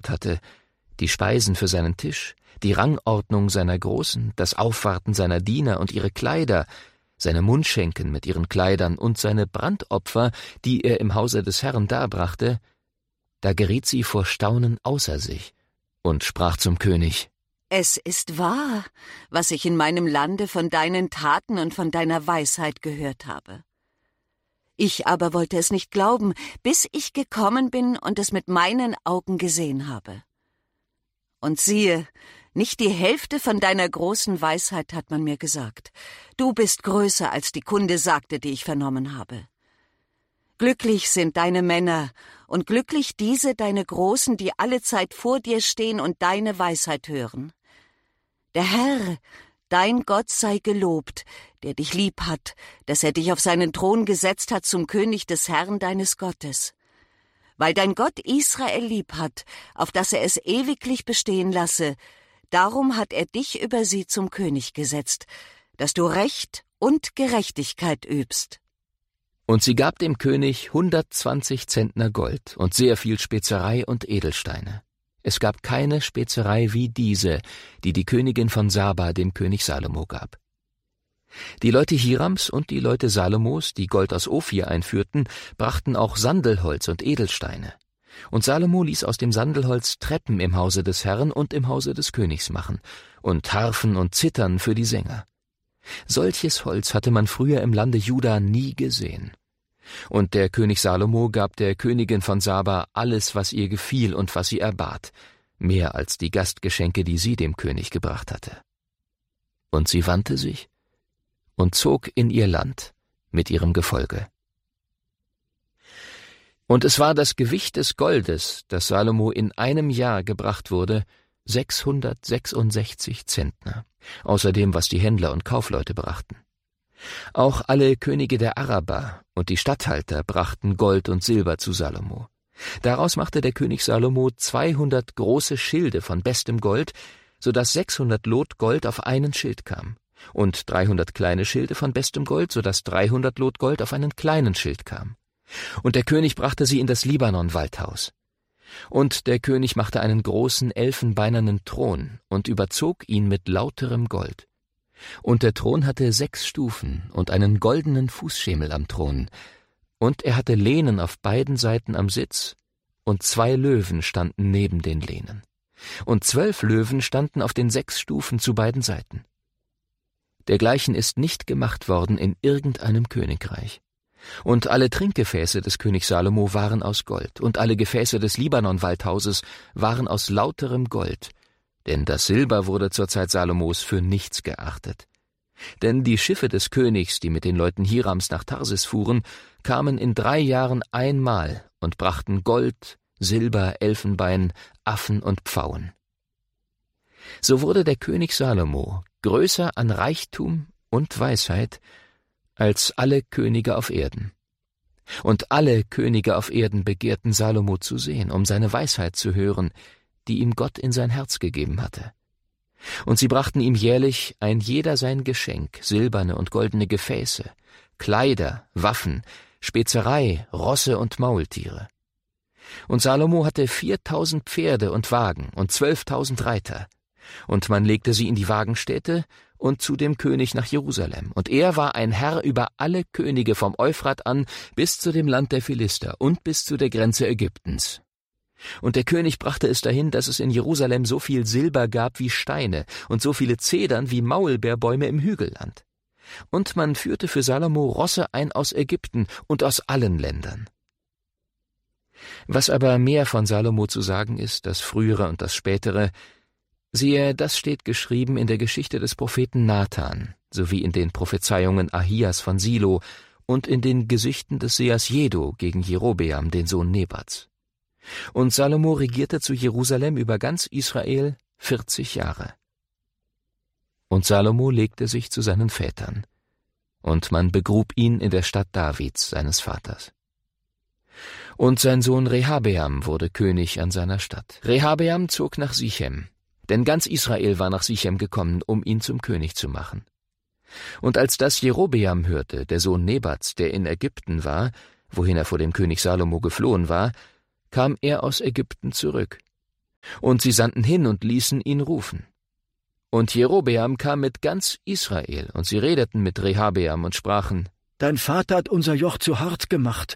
hatte, die Speisen für seinen Tisch, die Rangordnung seiner Großen, das Aufwarten seiner Diener und ihre Kleider, seine Mundschenken mit ihren Kleidern und seine Brandopfer, die er im Hause des Herrn darbrachte, da geriet sie vor Staunen außer sich und sprach zum König: Es ist wahr, was ich in meinem Lande von deinen Taten und von deiner Weisheit gehört habe. Ich aber wollte es nicht glauben, bis ich gekommen bin und es mit meinen Augen gesehen habe. Und siehe, nicht die Hälfte von deiner großen Weisheit hat man mir gesagt. Du bist größer, als die Kunde sagte, die ich vernommen habe. Glücklich sind deine Männer und glücklich diese deine Großen, die allezeit vor dir stehen und deine Weisheit hören. Der Herr, dein Gott sei gelobt, der dich lieb hat, dass er dich auf seinen Thron gesetzt hat zum König des Herrn deines Gottes. Weil dein Gott Israel lieb hat, auf dass er es ewiglich bestehen lasse, darum hat er dich über sie zum König gesetzt, dass du Recht und Gerechtigkeit übst. Und sie gab dem König 120 Zentner Gold und sehr viel Spezerei und Edelsteine. Es gab keine Spezerei wie diese, die die Königin von Saba dem König Salomo gab. Die Leute Hirams und die Leute Salomos, die Gold aus Ophir einführten, brachten auch Sandelholz und Edelsteine. Und Salomo ließ aus dem Sandelholz Treppen im Hause des Herrn und im Hause des Königs machen und Harfen und Zithern für die Sänger. Solches Holz hatte man früher im Lande Juda nie gesehen. Und der König Salomo gab der Königin von Saba alles, was ihr gefiel und was sie erbat, mehr als die Gastgeschenke, die sie dem König gebracht hatte. Und sie wandte sich und zog in ihr Land mit ihrem Gefolge. Und es war das Gewicht des Goldes, das Salomo in einem Jahr gebracht wurde, 666 Zentner, außer dem, was die Händler und Kaufleute brachten. Auch alle Könige der Araber und die Statthalter brachten Gold und Silber zu Salomo. Daraus machte der König Salomo 200 große Schilde von bestem Gold, so dass 600 Lot Gold auf einen Schild kam, und 300 kleine Schilde von bestem Gold, so dass 300 Lot Gold auf einen kleinen Schild kam. Und der König brachte sie in das Libanon-Waldhaus. Und der König machte einen großen elfenbeinernen Thron und überzog ihn mit lauterem Gold. Und der Thron hatte 6 Stufen und einen goldenen Fußschemel am Thron. Und er hatte Lehnen auf beiden Seiten am Sitz, und 2 Löwen standen neben den Lehnen. Und 12 Löwen standen auf den 6 Stufen zu beiden Seiten. Dergleichen ist nicht gemacht worden in irgendeinem Königreich. Und alle Trinkgefäße des Königs Salomo waren aus Gold, und alle Gefäße des Libanon-Waldhauses waren aus lauterem Gold, denn das Silber wurde zur Zeit Salomos für nichts geachtet. Denn die Schiffe des Königs, die mit den Leuten Hirams nach Tarsis fuhren, kamen in 3 Jahren einmal und brachten Gold, Silber, Elfenbein, Affen und Pfauen. So wurde der König Salomo größer an Reichtum und Weisheit als alle Könige auf Erden. Und alle Könige auf Erden begehrten Salomo zu sehen, um seine Weisheit zu hören, die ihm Gott in sein Herz gegeben hatte. Und sie brachten ihm jährlich ein jeder sein Geschenk, silberne und goldene Gefäße, Kleider, Waffen, Spezerei, Rosse und Maultiere. Und Salomo hatte 4000 Pferde und Wagen und 12.000 Reiter. Und man legte sie in die Wagenstädte und zu dem König nach Jerusalem. Und er war ein Herr über alle Könige vom Euphrat an bis zu dem Land der Philister und bis zu der Grenze Ägyptens. Und der König brachte es dahin, dass es in Jerusalem so viel Silber gab wie Steine und so viele Zedern wie Maulbeerbäume im Hügelland. Und man führte für Salomo Rosse ein aus Ägypten und aus allen Ländern. Was aber mehr von Salomo zu sagen ist, das Frühere und das Spätere, siehe, das steht geschrieben in der Geschichte des Propheten Nathan, sowie in den Prophezeiungen Ahias von Silo und in den Gesichten des Sehers Jedo gegen Jerobeam, den Sohn Nebats. Und Salomo regierte zu Jerusalem über ganz Israel 40 Jahre. Und Salomo legte sich zu seinen Vätern, und man begrub ihn in der Stadt Davids, seines Vaters. Und sein Sohn Rehabeam wurde König an seiner Stadt. Rehabeam zog nach Sichem, denn ganz Israel war nach Sichem gekommen, um ihn zum König zu machen. Und als das Jerobeam hörte, der Sohn Nebats, der in Ägypten war, wohin er vor dem König Salomo geflohen war, kam er aus Ägypten zurück. Und sie sandten hin und ließen ihn rufen. Und Jerobeam kam mit ganz Israel, und sie redeten mit Rehabeam und sprachen: Dein Vater hat unser Joch zu hart gemacht.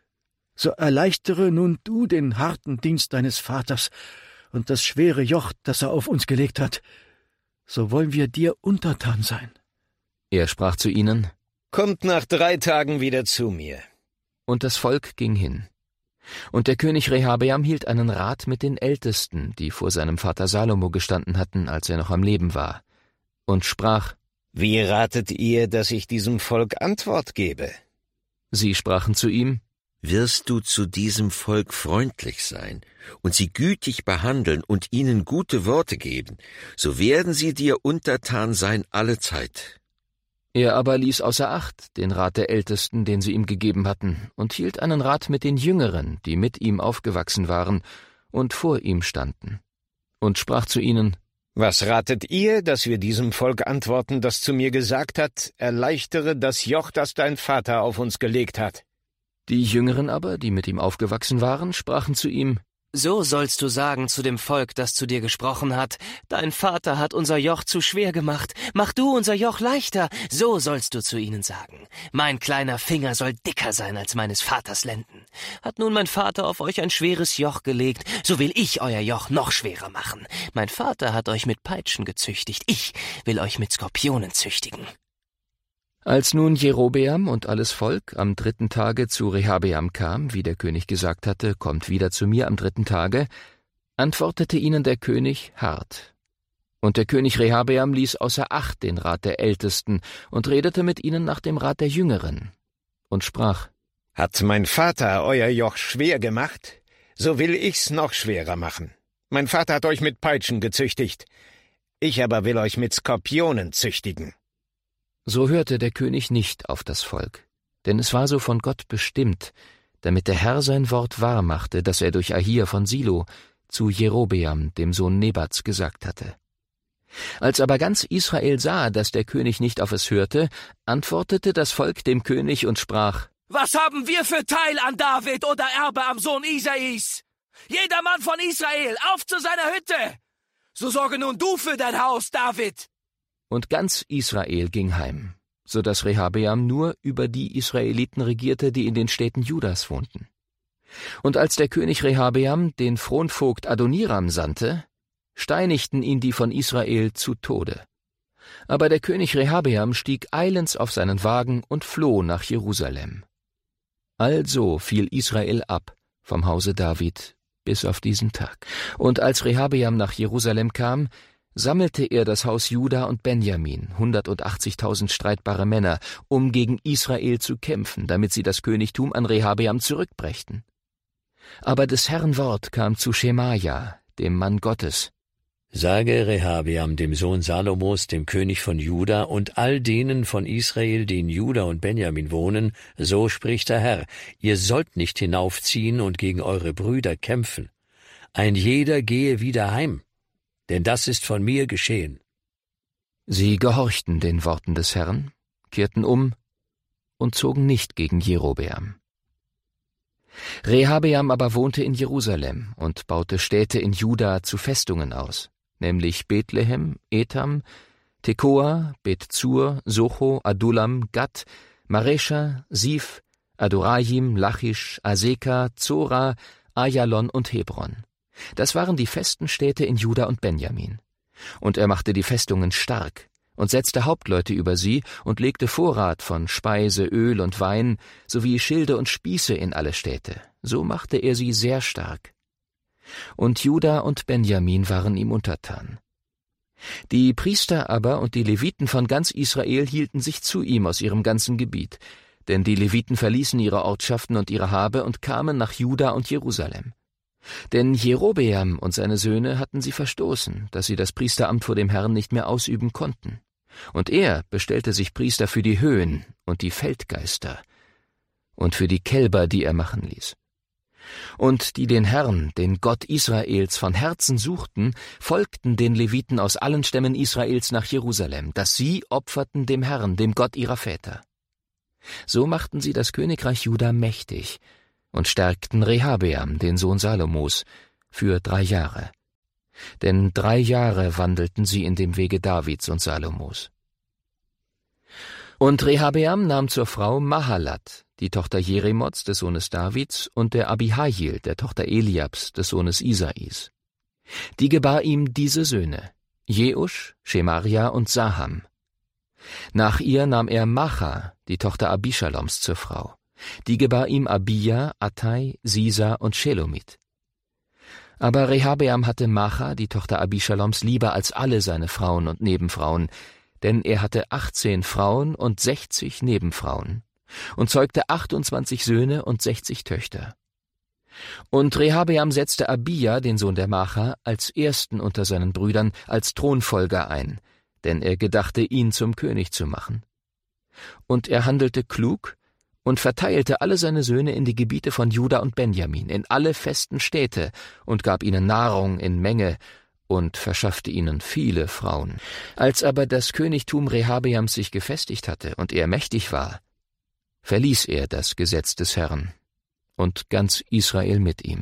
So erleichtere nun du den harten Dienst deines Vaters und das schwere Joch, das er auf uns gelegt hat. So wollen wir dir untertan sein. Er sprach zu ihnen: Kommt nach 3 Tagen wieder zu mir. Und das Volk ging hin. Und der König Rehabeam hielt einen Rat mit den Ältesten, die vor seinem Vater Salomo gestanden hatten, als er noch am Leben war, und sprach: Wie ratet ihr, dass ich diesem Volk Antwort gebe? Sie sprachen zu ihm: Wirst du zu diesem Volk freundlich sein und sie gütig behandeln und ihnen gute Worte geben, so werden sie dir untertan sein allezeit. Er aber ließ außer Acht den Rat der Ältesten, den sie ihm gegeben hatten, und hielt einen Rat mit den Jüngeren, die mit ihm aufgewachsen waren und vor ihm standen, und sprach zu ihnen: Was ratet ihr, dass wir diesem Volk antworten, das zu mir gesagt hat, erleichtere das Joch, das dein Vater auf uns gelegt hat? Die Jüngeren aber, die mit ihm aufgewachsen waren, sprachen zu ihm: So sollst du sagen zu dem Volk, das zu dir gesprochen hat: Dein Vater hat unser Joch zu schwer gemacht, mach du unser Joch leichter. So sollst du zu ihnen sagen: Mein kleiner Finger soll dicker sein als meines Vaters Lenden. Hat nun mein Vater auf euch ein schweres Joch gelegt, so will ich euer Joch noch schwerer machen. Mein Vater hat euch mit Peitschen gezüchtigt, ich will euch mit Skorpionen züchtigen. Als nun Jerobeam und alles Volk am 3. Tage zu Rehabeam kam, wie der König gesagt hatte, kommt wieder zu mir am 3. Tage, antwortete ihnen der König hart. Und der König Rehabeam ließ außer Acht den Rat der Ältesten und redete mit ihnen nach dem Rat der Jüngeren und sprach: Hat mein Vater euer Joch schwer gemacht, so will ich's noch schwerer machen. Mein Vater hat euch mit Peitschen gezüchtigt, ich aber will euch mit Skorpionen züchtigen. So hörte der König nicht auf das Volk, denn es war so von Gott bestimmt, damit der Herr sein Wort wahr machte, das er durch Ahia von Silo zu Jerobeam, dem Sohn Nebats, gesagt hatte. Als aber ganz Israel sah, dass der König nicht auf es hörte, antwortete das Volk dem König und sprach: Was haben wir für Teil an David oder Erbe am Sohn Isais? Jeder Mann von Israel, auf zu seiner Hütte! So sorge nun du für dein Haus, David! Und ganz Israel ging heim, so dass Rehabeam nur über die Israeliten regierte, die in den Städten Judas wohnten. Und als der König Rehabeam den Fronvogt Adoniram sandte, steinigten ihn die von Israel zu Tode. Aber der König Rehabeam stieg eilends auf seinen Wagen und floh nach Jerusalem. Also fiel Israel ab vom Hause David bis auf diesen Tag. Und als Rehabeam nach Jerusalem kam, sammelte er das Haus Juda und Benjamin, 180.000 streitbare Männer, um gegen Israel zu kämpfen, damit sie das Königtum an Rehabeam zurückbrächten. Aber des Herrn Wort kam zu Schemaja, dem Mann Gottes: Sage Rehabeam, dem Sohn Salomos, dem König von Juda, und all denen von Israel, die in Juda und Benjamin wohnen, so spricht der Herr: Ihr sollt nicht hinaufziehen und gegen eure Brüder kämpfen. Ein jeder gehe wieder heim, denn das ist von mir geschehen. Sie gehorchten den Worten des Herrn, kehrten um und zogen nicht gegen Jerobeam. Rehabeam aber wohnte in Jerusalem und baute Städte in Juda zu Festungen aus, nämlich Bethlehem, Etam, Tekoa, Beth-Zur, Socho, Adullam, Gat, Maresha, Sif, Adorajim, Lachisch, Aseka, Zora, Ajalon und Hebron. Das waren die festen Städte in Juda und Benjamin. Und er machte die Festungen stark und setzte Hauptleute über sie und legte Vorrat von Speise, Öl und Wein sowie Schilde und Spieße in alle Städte. So machte er sie sehr stark. Und Juda und Benjamin waren ihm untertan. Die Priester aber und die Leviten von ganz Israel hielten sich zu ihm aus ihrem ganzen Gebiet, denn die Leviten verließen ihre Ortschaften und ihre Habe und kamen nach Juda und Jerusalem. Denn Jerobeam und seine Söhne hatten sie verstoßen, dass sie das Priesteramt vor dem Herrn nicht mehr ausüben konnten. Und er bestellte sich Priester für die Höhen und die Feldgeister und für die Kälber, die er machen ließ. Und die den Herrn, den Gott Israels, von Herzen suchten, folgten den Leviten aus allen Stämmen Israels nach Jerusalem, dass sie opferten dem Herrn, dem Gott ihrer Väter. So machten sie das Königreich Juda mächtig und stärkten Rehabeam, den Sohn Salomos, für 3 Jahre, Denn 3 Jahre wandelten sie in dem Wege Davids und Salomos. Und Rehabeam nahm zur Frau Mahalat, die Tochter Jerimots, des Sohnes Davids, und der Abihail, der Tochter Eliabs, des Sohnes Isais. Die gebar ihm diese Söhne, Jeusch, Schemaria und Saham. Nach ihr nahm er Macha, die Tochter Abischaloms, zur Frau. Die gebar ihm Abia, Attai, Sisa und Shelomit. Aber Rehabeam hatte Macha, die Tochter Abischaloms, lieber als alle seine Frauen und Nebenfrauen, denn er hatte 18 Frauen und 60 Nebenfrauen und zeugte 28 Söhne und 60 Töchter. Und Rehabeam setzte Abia, den Sohn der Macha, als ersten unter seinen Brüdern, als Thronfolger ein, denn er gedachte, ihn zum König zu machen. Und er handelte klug und verteilte alle seine Söhne in die Gebiete von Juda und Benjamin, in alle festen Städte, und gab ihnen Nahrung in Menge und verschaffte ihnen viele Frauen. Als aber das Königtum Rehabeams sich gefestigt hatte und er mächtig war, verließ er das Gesetz des Herrn und ganz Israel mit ihm.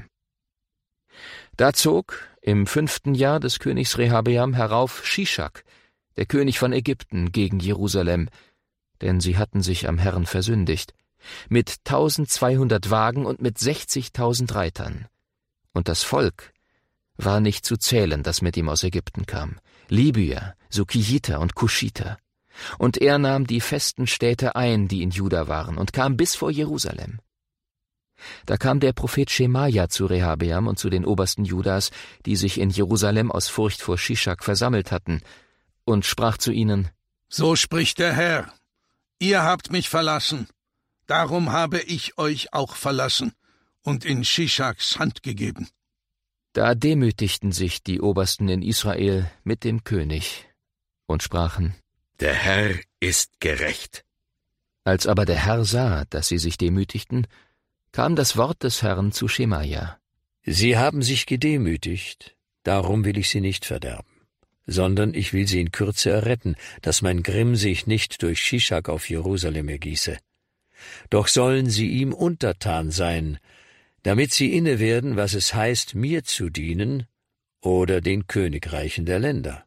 Da zog im 5. Jahr des Königs Rehabeam herauf Shischak, der König von Ägypten, gegen Jerusalem, denn sie hatten sich am Herrn versündigt, mit 1200 Wagen und mit 60.000 Reitern. Und das Volk war nicht zu zählen, das mit ihm aus Ägypten kam, Libyer, Sukijiter und Kuschiter. Und er nahm die festen Städte ein, die in Juda waren, und kam bis vor Jerusalem. Da kam der Prophet Schemaja zu Rehabeam und zu den Obersten Judas, die sich in Jerusalem aus Furcht vor Shischak versammelt hatten, und sprach zu ihnen: So spricht der Herr, ihr habt mich verlassen, darum habe ich euch auch verlassen und in Shischaks Hand gegeben. Da demütigten sich die Obersten in Israel mit dem König und sprachen: Der Herr ist gerecht. Als aber der Herr sah, dass sie sich demütigten, kam das Wort des Herrn zu Schemaja: Sie haben sich gedemütigt, darum will ich sie nicht verderben, sondern ich will sie in Kürze erretten, dass mein Grimm sich nicht durch Shischak auf Jerusalem ergieße. Doch sollen sie ihm untertan sein, damit sie inne werden, was es heißt, mir zu dienen oder den Königreichen der Länder.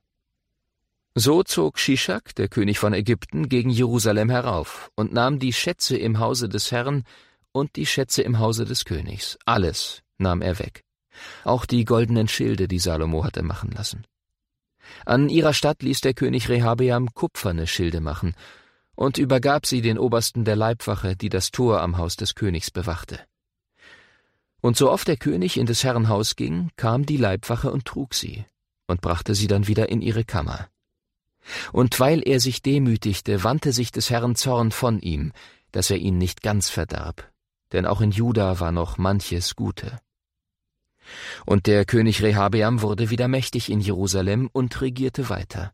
So zog Shischak, der König von Ägypten, gegen Jerusalem herauf und nahm die Schätze im Hause des Herrn und die Schätze im Hause des Königs. Alles nahm er weg, auch die goldenen Schilde, die Salomo hatte machen lassen. An ihrer Statt ließ der König Rehabeam kupferne Schilde machen und übergab sie den Obersten der Leibwache, die das Tor am Haus des Königs bewachte. Und so oft der König in des Herrn Haus ging, kam die Leibwache und trug sie und brachte sie dann wieder in ihre Kammer. Und weil er sich demütigte, wandte sich des Herrn Zorn von ihm, dass er ihn nicht ganz verdarb, denn auch in Juda war noch manches Gute. Und der König Rehabeam wurde wieder mächtig in Jerusalem und regierte weiter.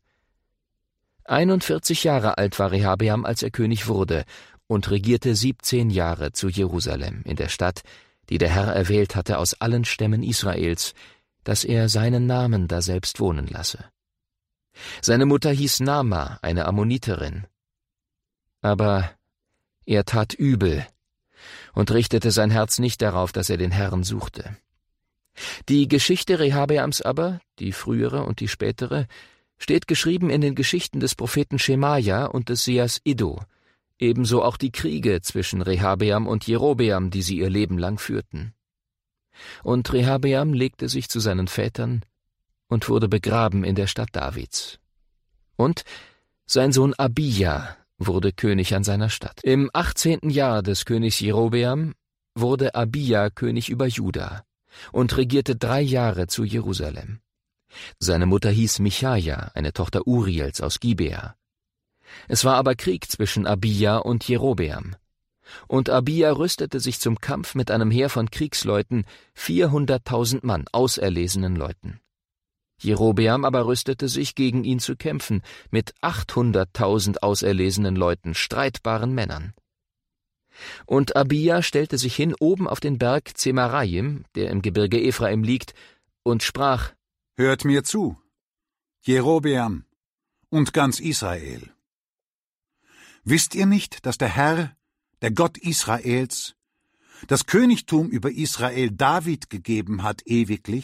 41 Jahre alt war Rehabeam, als er König wurde, und regierte 17 Jahre zu Jerusalem, in der Stadt, die der Herr erwählt hatte aus allen Stämmen Israels, dass er seinen Namen daselbst wohnen lasse. Seine Mutter hieß Naama, eine Ammoniterin. Aber er tat übel und richtete sein Herz nicht darauf, dass er den Herrn suchte. Die Geschichte Rehabeams aber, die frühere und die spätere, steht geschrieben in den Geschichten des Propheten Schemaja und des Sehers Iddo, ebenso auch die Kriege zwischen Rehabeam und Jerobeam, die sie ihr Leben lang führten. Und Rehabeam legte sich zu seinen Vätern und wurde begraben in der Stadt Davids. Und sein Sohn Abija wurde König an seiner Stadt. Im 18. Jahr des Königs Jerobeam wurde Abija König über Juda und regierte 3 Jahre zu Jerusalem. Seine Mutter hieß Michaja, eine Tochter Uriels aus Gibea. Es war aber Krieg zwischen Abija und Jerobeam. Und Abija rüstete sich zum Kampf mit einem Heer von Kriegsleuten, 400.000 Mann, auserlesenen Leuten. Jerobeam aber rüstete sich, gegen ihn zu kämpfen, mit 800.000 auserlesenen Leuten, streitbaren Männern. Und Abija stellte sich hin oben auf den Berg Zemaraim, der im Gebirge Ephraim liegt, und sprach: Hört mir zu, Jerobeam und ganz Israel. Wisst ihr nicht, dass der Herr, der Gott Israels, das Königtum über Israel David gegeben hat ewiglich,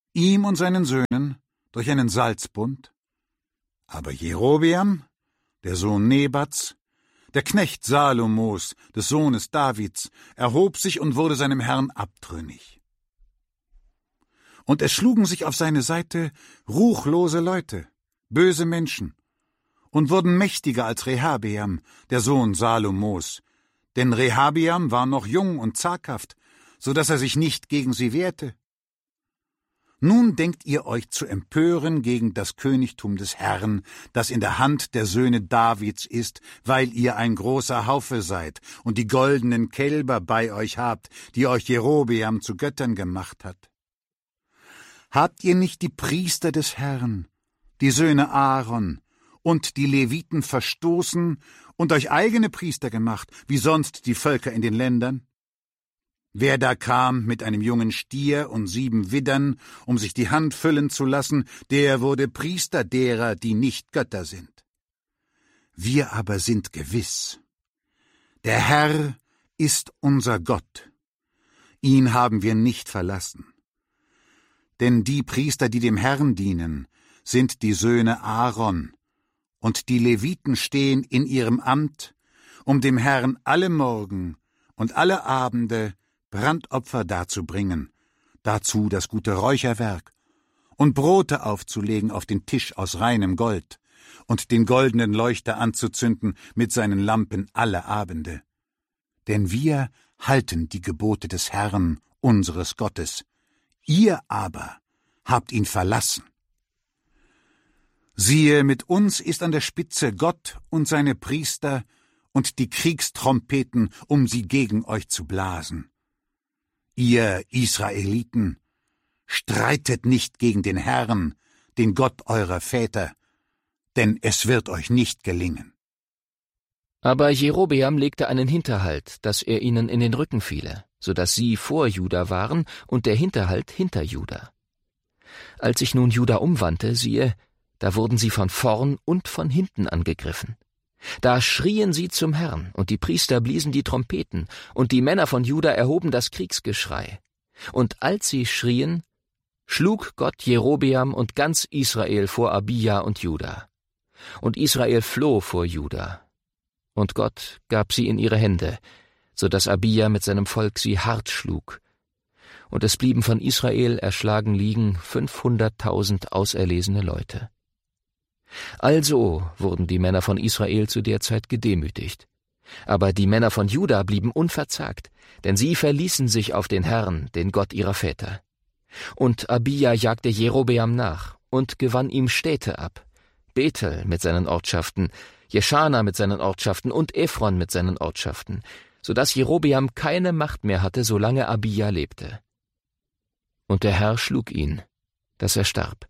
ihm und seinen Söhnen, durch einen Salzbund. Aber Jerobeam, der Sohn Nebats, der Knecht Salomos, des Sohnes Davids, erhob sich und wurde seinem Herrn abtrünnig. Und es schlugen sich auf seine Seite ruchlose Leute, böse Menschen, und wurden mächtiger als Rehabeam, der Sohn Salomos, denn Rehabeam war noch jung und zaghaft, so dass er sich nicht gegen sie wehrte. Nun denkt ihr euch zu empören gegen das Königtum des Herrn, das in der Hand der Söhne Davids ist, weil ihr ein großer Haufe seid und die goldenen Kälber bei euch habt, die euch Jerobeam zu Göttern gemacht hat. Habt ihr nicht die Priester des Herrn, die Söhne Aaron und die Leviten verstoßen und euch eigene Priester gemacht, wie sonst die Völker in den Ländern? Wer da kam mit einem jungen Stier und 7 Widdern, um sich die Hand füllen zu lassen, der wurde Priester derer, die nicht Götter sind. Wir aber sind gewiss, der Herr ist unser Gott. Ihn haben wir nicht verlassen. Denn die Priester, die dem Herrn dienen, sind die Söhne Aaron, und die Leviten stehen in ihrem Amt, um dem Herrn alle Morgen und alle Abende Brandopfer darzubringen, dazu das gute Räucherwerk, und Brote aufzulegen auf den Tisch aus reinem Gold und den goldenen Leuchter anzuzünden mit seinen Lampen alle Abende. Denn wir halten die Gebote des Herrn, unseres Gottes. Ihr aber habt ihn verlassen. Siehe, mit uns ist an der Spitze Gott und seine Priester und die Kriegstrompeten, um sie gegen euch zu blasen. Ihr Israeliten, streitet nicht gegen den Herrn, den Gott eurer Väter, denn es wird euch nicht gelingen. Aber Jerobeam legte einen Hinterhalt, dass er ihnen in den Rücken fiele, so dass sie vor Juda waren und der Hinterhalt hinter Juda. Als sich nun Juda umwandte, siehe, da wurden sie von vorn und von hinten angegriffen. Da schrien sie zum Herrn, und die Priester bliesen die Trompeten, und die Männer von Juda erhoben das Kriegsgeschrei. Und als sie schrien, schlug Gott Jerobeam und ganz Israel vor Abija und Juda. Und Israel floh vor Juda. Und Gott gab sie in ihre Hände, so dass Abija mit seinem Volk sie hart schlug. Und es blieben von Israel erschlagen liegen 500.000 auserlesene Leute. Also wurden die Männer von Israel zu der Zeit gedemütigt. Aber die Männer von Juda blieben unverzagt, denn sie verließen sich auf den Herrn, den Gott ihrer Väter. Und Abija jagte Jerobeam nach und gewann ihm Städte ab, Bethel mit seinen Ortschaften, Jeschana mit seinen Ortschaften und Ephron mit seinen Ortschaften, so dass Jerobeam keine Macht mehr hatte, solange Abija lebte. Und der Herr schlug ihn, dass er starb.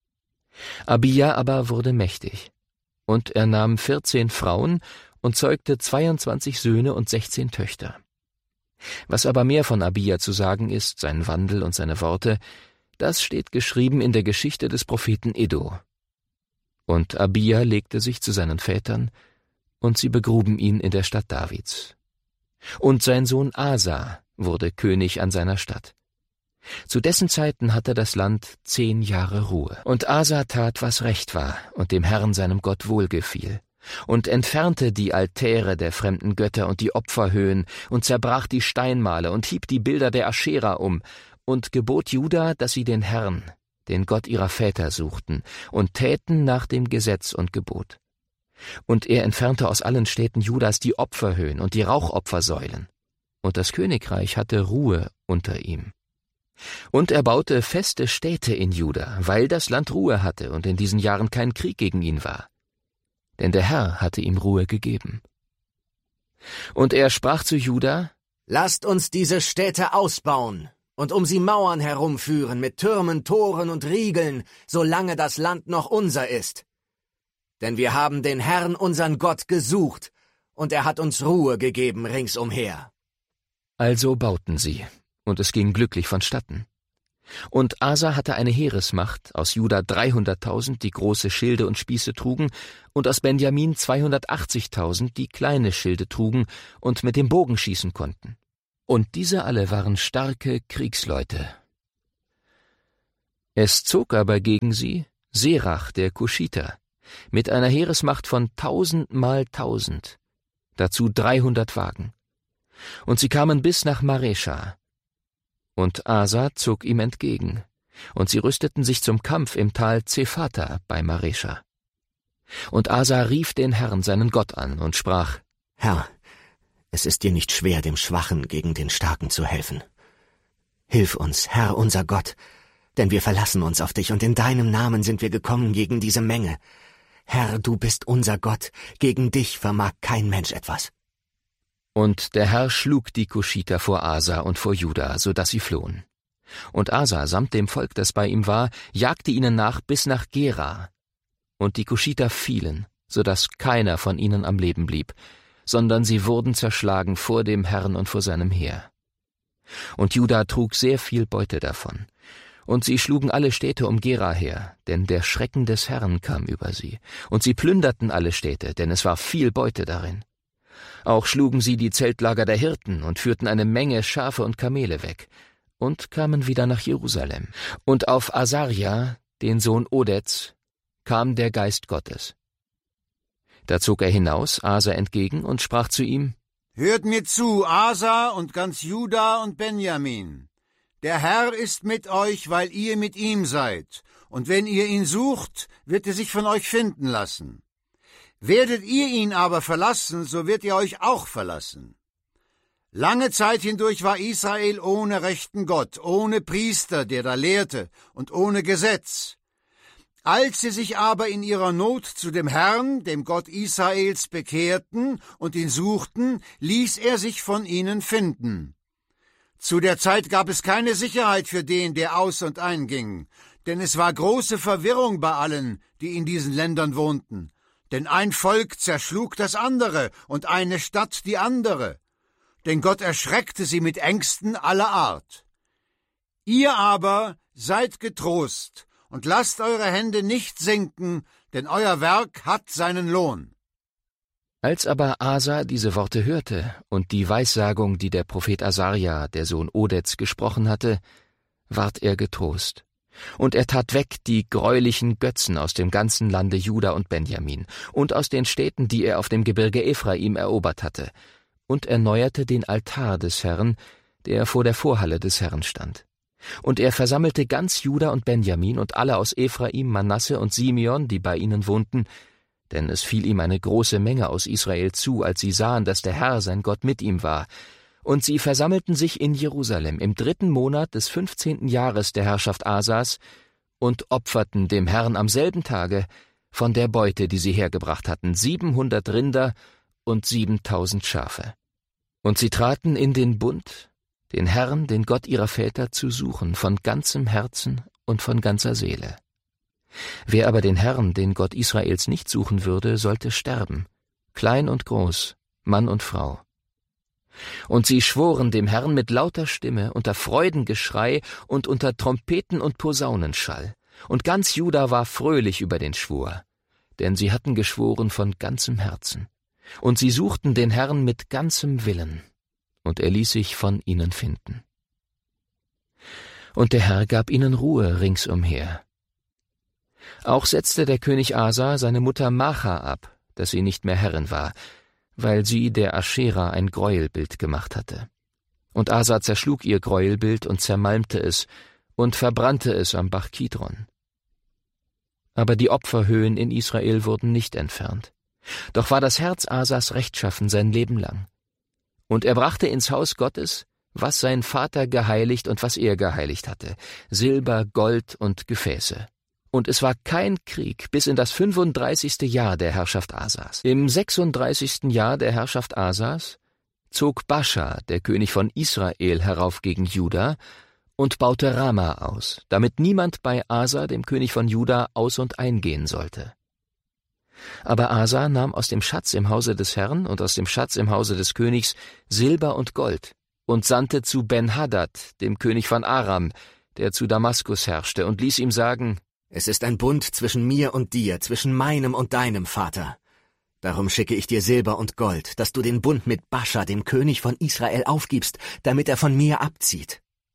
Abija aber wurde mächtig, und er nahm 14 Frauen und zeugte 22 Söhne und 16 Töchter. Was aber mehr von Abija zu sagen ist, sein Wandel und seine Worte, das steht geschrieben in der Geschichte des Propheten Iddo. Und Abija legte sich zu seinen Vätern, und sie begruben ihn in der Stadt Davids. Und sein Sohn Asa wurde König an seiner Stadt. Zu dessen Zeiten hatte das Land 10 Jahre Ruhe. Und Asa tat, was recht war und dem Herrn seinem Gott wohlgefiel, und entfernte die Altäre der fremden Götter und die Opferhöhen und zerbrach die Steinmale und hieb die Bilder der Aschera um und gebot Juda, dass sie den Herrn, den Gott ihrer Väter, suchten und täten nach dem Gesetz und Gebot. Und er entfernte aus allen Städten Judas die Opferhöhen und die Rauchopfersäulen. Und das Königreich hatte Ruhe unter ihm. Und er baute feste Städte in Juda, weil das Land Ruhe hatte und in diesen Jahren kein Krieg gegen ihn war. Denn der Herr hatte ihm Ruhe gegeben. Und er sprach zu Juda: Lasst uns diese Städte ausbauen und um sie Mauern herumführen mit Türmen, Toren und Riegeln, solange das Land noch unser ist. Denn wir haben den Herrn, unseren Gott, gesucht, und er hat uns Ruhe gegeben ringsumher. Also bauten sie, und es ging glücklich vonstatten. Und Asa hatte eine Heeresmacht, aus Juda 300.000, die große Schilde und Spieße trugen, und aus Benjamin 280.000, die kleine Schilde trugen und mit dem Bogen schießen konnten. Und diese alle waren starke Kriegsleute. Es zog aber gegen sie Serach der Kuschiter mit einer Heeresmacht von 1000 mal 1000, dazu 300 Wagen. Und sie kamen bis nach Marescha. Und Asa zog ihm entgegen, und sie rüsteten sich zum Kampf im Tal Zephata bei Marescha. Und Asa rief den Herrn, seinen Gott, an und sprach: Herr, es ist dir nicht schwer, dem Schwachen gegen den Starken zu helfen. Hilf uns, Herr unser Gott, denn wir verlassen uns auf dich, und in deinem Namen sind wir gekommen gegen diese Menge. Herr, du bist unser Gott, gegen dich vermag kein Mensch etwas. Und der Herr schlug die Kuschiter vor Asa und vor Juda, so dass sie flohen. Und Asa samt dem Volk, das bei ihm war, jagte ihnen nach bis nach Gera. Und die Kuschiter fielen, so dass keiner von ihnen am Leben blieb, sondern sie wurden zerschlagen vor dem Herrn und vor seinem Heer. Und Juda trug sehr viel Beute davon. Und sie schlugen alle Städte um Gera her, denn der Schrecken des Herrn kam über sie. Und sie plünderten alle Städte, denn es war viel Beute darin. Auch schlugen sie die Zeltlager der Hirten und führten eine Menge Schafe und Kamele weg und kamen wieder nach Jerusalem. Und auf Asaria, den Sohn Odeds, kam der Geist Gottes. Da zog er hinaus Asa entgegen und sprach zu ihm: Hört mir zu, Asa und ganz Juda und Benjamin. Der Herr ist mit euch, weil ihr mit ihm seid, und wenn ihr ihn sucht, wird er sich von euch finden lassen. Werdet ihr ihn aber verlassen, so wird er euch auch verlassen. Lange Zeit hindurch war Israel ohne rechten Gott, ohne Priester, der da lehrte, und ohne Gesetz. Als sie sich aber in ihrer Not zu dem Herrn, dem Gott Israels, bekehrten und ihn suchten, ließ er sich von ihnen finden. Zu der Zeit gab es keine Sicherheit für den, der aus- und einging, denn es war große Verwirrung bei allen, die in diesen Ländern wohnten. Denn ein Volk zerschlug das andere und eine Stadt die andere. Denn Gott erschreckte sie mit Ängsten aller Art. Ihr aber seid getrost und lasst eure Hände nicht sinken, denn euer Werk hat seinen Lohn. Als aber Asa diese Worte hörte und die Weissagung, die der Prophet Asaria, der Sohn Odeds, gesprochen hatte, ward er getrost. Und er tat weg die greulichen Götzen aus dem ganzen Lande Juda und Benjamin und aus den Städten, die er auf dem Gebirge Ephraim erobert hatte, und erneuerte den Altar des Herrn, der vor der Vorhalle des Herrn stand. Und er versammelte ganz Juda und Benjamin und alle aus Ephraim, Manasse und Simeon, die bei ihnen wohnten, denn es fiel ihm eine große Menge aus Israel zu, als sie sahen, dass der Herr, sein Gott, mit ihm war. Und sie versammelten sich in Jerusalem im 3. Monat des 15. Jahres der Herrschaft Asas und opferten dem Herrn am selben Tage von der Beute, die sie hergebracht hatten, 700 Rinder und 7000 Schafe. Und sie traten in den Bund, den Herrn, den Gott ihrer Väter, zu suchen, von ganzem Herzen und von ganzer Seele. Wer aber den Herrn, den Gott Israels, nicht suchen würde, sollte sterben, klein und groß, Mann und Frau. Und sie schworen dem Herrn mit lauter Stimme, unter Freudengeschrei und unter Trompeten und Posaunenschall. Und ganz Juda war fröhlich über den Schwur, denn sie hatten geschworen von ganzem Herzen. Und sie suchten den Herrn mit ganzem Willen, und er ließ sich von ihnen finden. Und der Herr gab ihnen Ruhe ringsumher. Auch setzte der König Asa seine Mutter Macha ab, dass sie nicht mehr Herrin war, weil sie der Aschera ein Gräuelbild gemacht hatte. Und Asa zerschlug ihr Gräuelbild und zermalmte es und verbrannte es am Bach Kidron. Aber die Opferhöhen in Israel wurden nicht entfernt. Doch war das Herz Asas rechtschaffen sein Leben lang. Und er brachte ins Haus Gottes, was sein Vater geheiligt und was er geheiligt hatte, Silber, Gold und Gefäße. Und es war kein Krieg bis in das 35. Jahr der Herrschaft Asas. Im 36. Jahr der Herrschaft Asas zog Baascha, der König von Israel, herauf gegen Juda und baute Rama aus, damit niemand bei Asa, dem König von Juda, aus- und eingehen sollte. Aber Asa nahm aus dem Schatz im Hause des Herrn und aus dem Schatz im Hause des Königs Silber und Gold und sandte zu Ben-Hadad, dem König von Aram, der zu Damaskus herrschte, und ließ ihm sagen: Es ist ein Bund zwischen mir und dir, zwischen meinem und deinem Vater. Darum schicke ich dir Silber und Gold, dass du den Bund mit Baascha, dem König von Israel, aufgibst, damit er von mir abzieht.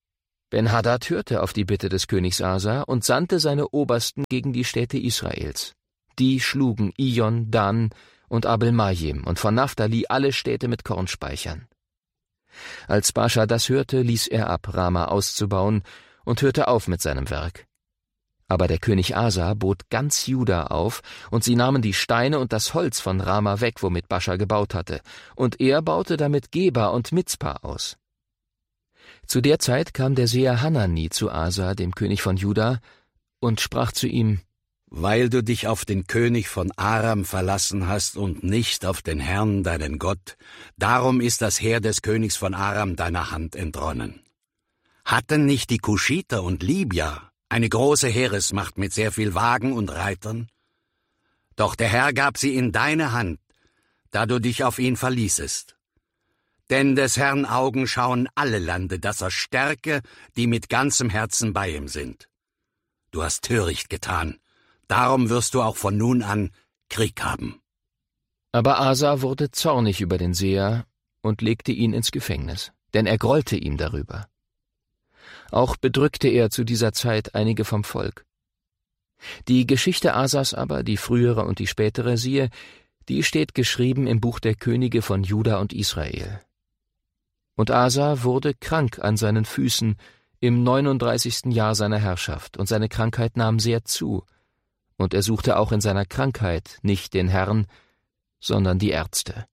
Ben-Hadad hörte auf die Bitte des Königs Asa und sandte seine Obersten gegen die Städte Israels. Die schlugen Ijon, Dan und Abel-Majem und von Naphtali alle Städte mit Kornspeichern. Als Baascha das hörte, ließ er ab, Rama auszubauen und hörte auf mit seinem Werk. Aber der König Asa bot ganz Juda auf, und sie nahmen die Steine und das Holz von Rama weg, womit Baascha gebaut hatte, und er baute damit Geba und Mizpa aus. Zu der Zeit kam der Seher Hanani zu Asa, dem König von Juda, und sprach zu ihm: Weil du dich auf den König von Aram verlassen hast und nicht auf den Herrn, deinen Gott, darum ist das Heer des Königs von Aram deiner Hand entronnen. Hatten nicht die Kuschiter und Libyer eine große Heeresmacht mit sehr viel Wagen und Reitern? Doch der Herr gab sie in deine Hand, da du dich auf ihn verließest. Denn des Herrn Augen schauen alle Lande, dass er stärke, die mit ganzem Herzen bei ihm sind. Du hast töricht getan, darum wirst du auch von nun an Krieg haben. Aber Asa wurde zornig über den Seher und legte ihn ins Gefängnis, denn er grollte ihm darüber. Auch bedrückte er zu dieser Zeit einige vom Volk. Die Geschichte Asas aber, die frühere und die spätere, siehe, die steht geschrieben im Buch der Könige von Juda und Israel. Und Asa wurde krank an seinen Füßen im 39. Jahr seiner Herrschaft, und seine Krankheit nahm sehr zu, und er suchte auch in seiner Krankheit nicht den Herrn, sondern die Ärzte.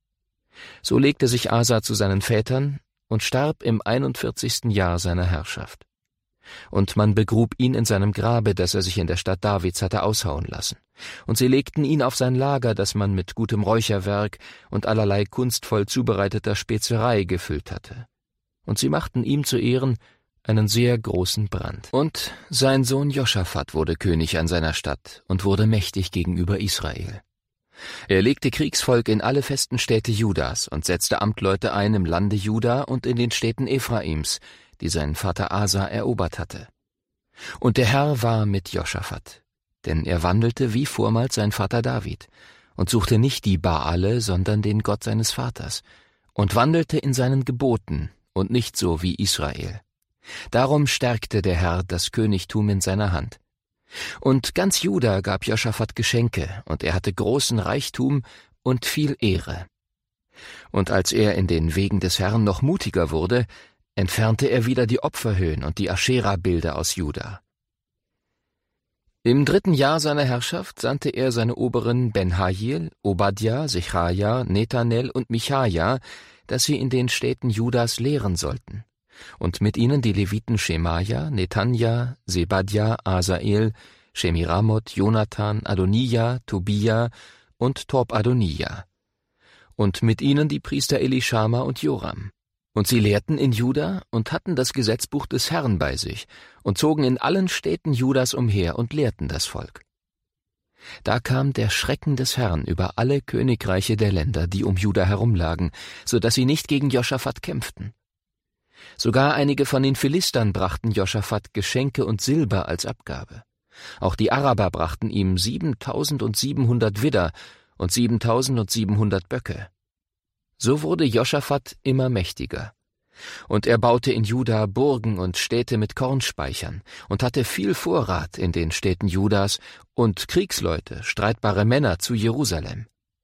So legte sich Asa zu seinen Vätern und starb im 41. Jahr seiner Herrschaft. Und man begrub ihn in seinem Grabe, das er sich in der Stadt Davids hatte aushauen lassen. Und sie legten ihn auf sein Lager, das man mit gutem Räucherwerk und allerlei kunstvoll zubereiteter Spezerei gefüllt hatte. Und sie machten ihm zu Ehren einen sehr großen Brand. Und sein Sohn Joschafat wurde König an seiner Stadt und wurde mächtig gegenüber Israel. Er legte Kriegsvolk in alle festen Städte Judas und setzte Amtleute ein im Lande Juda und in den Städten Ephraims, die sein Vater Asa erobert hatte. Und der Herr war mit Joschafat, denn er wandelte wie vormals sein Vater David und suchte nicht die Baale, sondern den Gott seines Vaters und wandelte in seinen Geboten und nicht so wie Israel. Darum stärkte der Herr das Königtum in seiner Hand. Und ganz Juda gab Joschafat Geschenke, und er hatte großen Reichtum und viel Ehre. Und als er in den Wegen des Herrn noch mutiger wurde, entfernte er wieder die Opferhöhen und die Aschera-Bilder aus Juda. Im 3. Jahr seiner Herrschaft sandte er seine Oberen Ben-Hail, Obadja, Sechaja, Netanel und Michaja, dass sie in den Städten Judas lehren sollten, und mit ihnen die Leviten Schemaja, Netanja, Sebadja, Asael, Shemiramoth, Jonathan, Adonija, Tobia und Torb-Adonija, und mit ihnen die Priester Elischama und Joram. Und sie lehrten in Juda und hatten das Gesetzbuch des Herrn bei sich und zogen in allen Städten Judas umher und lehrten das Volk. Da kam der Schrecken des Herrn über alle Königreiche der Länder, die um Juda herumlagen, so dass sie nicht gegen Joschafat kämpften. Sogar einige von den Philistern brachten Joschafat Geschenke und Silber als Abgabe. Auch die Araber brachten ihm 7.700 Widder und 7.700 Böcke. So wurde Joschafat immer mächtiger. Und er baute in Juda Burgen und Städte mit Kornspeichern und hatte viel Vorrat in den Städten Judas und Kriegsleute, streitbare Männer zu Jerusalem.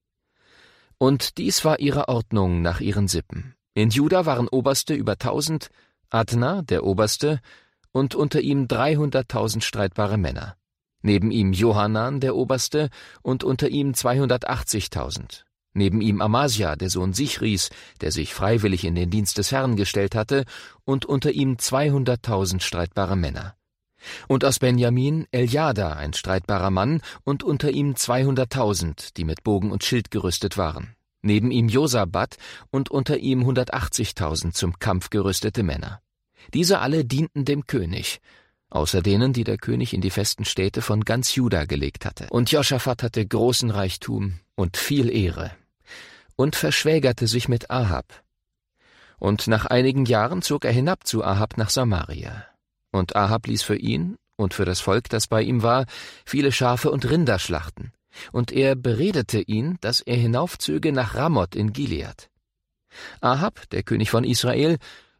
Und dies war ihre Ordnung nach ihren Sippen. In Juda waren Oberste über 1.000, Adna, der Oberste, und unter ihm 300.000 streitbare Männer. Neben ihm Johanan, der Oberste, und unter ihm 280.000. Neben ihm Amasja, der Sohn Sichris, der sich freiwillig in den Dienst des Herrn gestellt hatte, und unter ihm 200.000 streitbare Männer. Und aus Benjamin Eljada, ein streitbarer Mann, und unter ihm 200.000, die mit Bogen und Schild gerüstet waren. Neben ihm Josabat und unter ihm 180.000 zum Kampf gerüstete Männer. Diese alle dienten dem König, außer denen, die der König in die festen Städte von ganz Juda gelegt hatte. Und Joschafat hatte großen Reichtum und viel Ehre und verschwägerte sich mit Ahab. Und nach einigen Jahren zog er hinab zu Ahab nach Samaria. Und Ahab ließ für ihn und für das Volk, das bei ihm war, viele Schafe und Rinder schlachten. Und er beredete ihn, dass er hinaufzöge nach Ramoth in Gilead. Ahab, der König von Israel,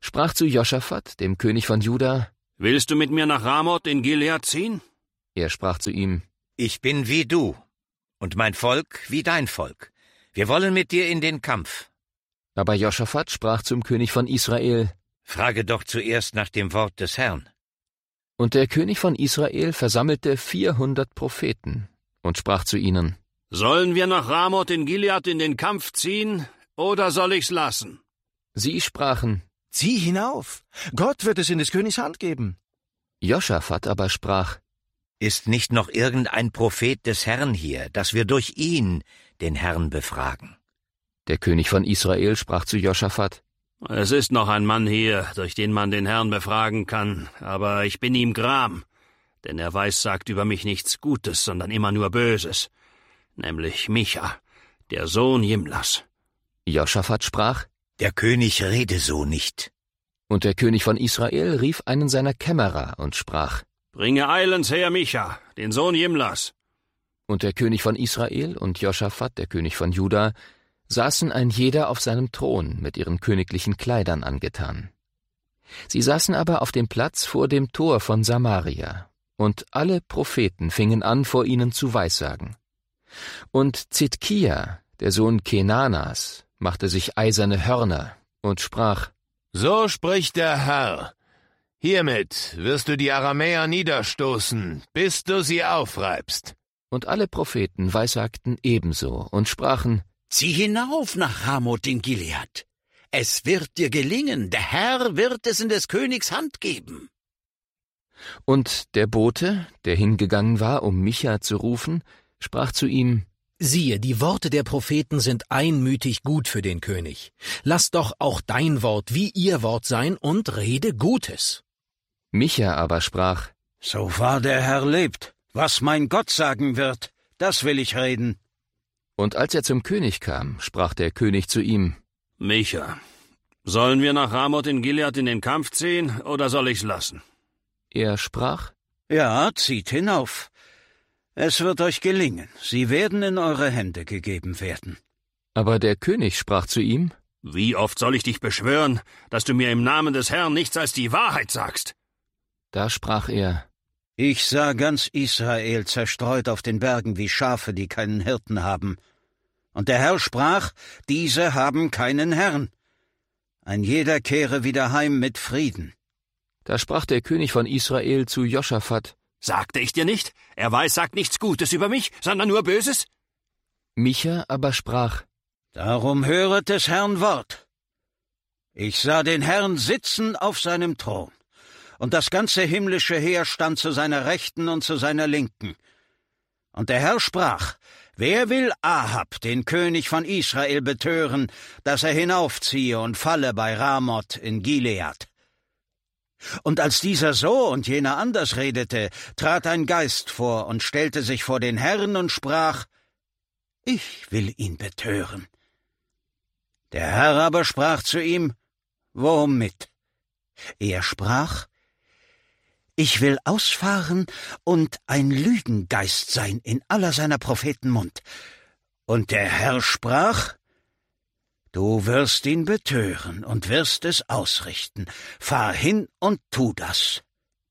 sprach zu Josaphat, dem König von Juda: Willst du mit mir nach Ramoth in Gilead ziehen? Er sprach zu ihm: Ich bin wie du, und mein Volk wie dein Volk. Wir wollen mit dir in den Kampf. Aber Josaphat sprach zum König von Israel: Frage doch zuerst nach dem Wort des Herrn. Und der König von Israel versammelte 400 Propheten und sprach zu ihnen: Sollen wir nach Ramoth in Gilead in den Kampf ziehen, oder soll ich's lassen? Sie sprachen: Zieh hinauf, Gott wird es in des Königs Hand geben. Josaphat aber sprach: Ist nicht noch irgendein Prophet des Herrn hier, dass wir durch ihn den Herrn befragen? Der König von Israel sprach zu Josaphat: Es ist noch ein Mann hier, durch den man den Herrn befragen kann, aber ich bin ihm gram, denn er weissagt über mich nichts Gutes, sondern immer nur Böses, nämlich Micha, der Sohn Jimlas. Josaphat sprach: Der König rede so nicht. Und der König von Israel rief einen seiner Kämmerer und sprach: Bringe eilends her Micha, den Sohn Jimlas. Und der König von Israel und Josaphat, der König von Juda, saßen ein jeder auf seinem Thron mit ihren königlichen Kleidern angetan. Sie saßen aber auf dem Platz vor dem Tor von Samaria, und alle Propheten fingen an, vor ihnen zu weissagen. Und Zidkia, der Sohn Kenanas, machte sich eiserne Hörner und sprach: So spricht der Herr: Hiermit wirst du die Aramäer niederstoßen, bis du sie aufreibst. Und alle Propheten weissagten ebenso und sprachen: Zieh hinauf nach Ramoth in Gilead. Es wird dir gelingen, der Herr wird es in des Königs Hand geben. Und der Bote, der hingegangen war, um Micha zu rufen, sprach zu ihm: Siehe, die Worte der Propheten sind einmütig gut für den König. Lass doch auch dein Wort wie ihr Wort sein und rede Gutes. Micha aber sprach: So wahr der Herr lebt, was mein Gott sagen wird, das will ich reden. Und als er zum König kam, sprach der König zu ihm: Micha, sollen wir nach Ramoth in Gilead in den Kampf ziehen, oder soll ich's lassen? Er sprach: Ja, zieht hinauf. Es wird euch gelingen, sie werden in eure Hände gegeben werden. Aber der König sprach zu ihm: Wie oft soll ich dich beschwören, dass du mir im Namen des Herrn nichts als die Wahrheit sagst? Da sprach er: Ich sah ganz Israel zerstreut auf den Bergen wie Schafe, die keinen Hirten haben. Und der Herr sprach: Diese haben keinen Herrn. Ein jeder kehre wieder heim mit Frieden. Da sprach der König von Israel zu Josaphat: Sagte ich dir nicht? Er weissagt nichts Gutes über mich, sondern nur Böses? Micha aber sprach: Darum höret des Herrn Wort. Ich sah den Herrn sitzen auf seinem Thron, und das ganze himmlische Heer stand zu seiner Rechten und zu seiner Linken. Und der Herr sprach: Wer will Ahab, den König von Israel, betören, dass er hinaufziehe und falle bei Ramoth in Gilead? Und als dieser so und jener anders redete, trat ein Geist vor und stellte sich vor den Herrn und sprach: Ich will ihn betören. Der Herr aber sprach zu ihm: Womit? Er sprach: Ich will ausfahren und ein Lügengeist sein in aller seiner Propheten Mund. Und der Herr sprach: Du wirst ihn betören und wirst es ausrichten. Fahr hin und tu das.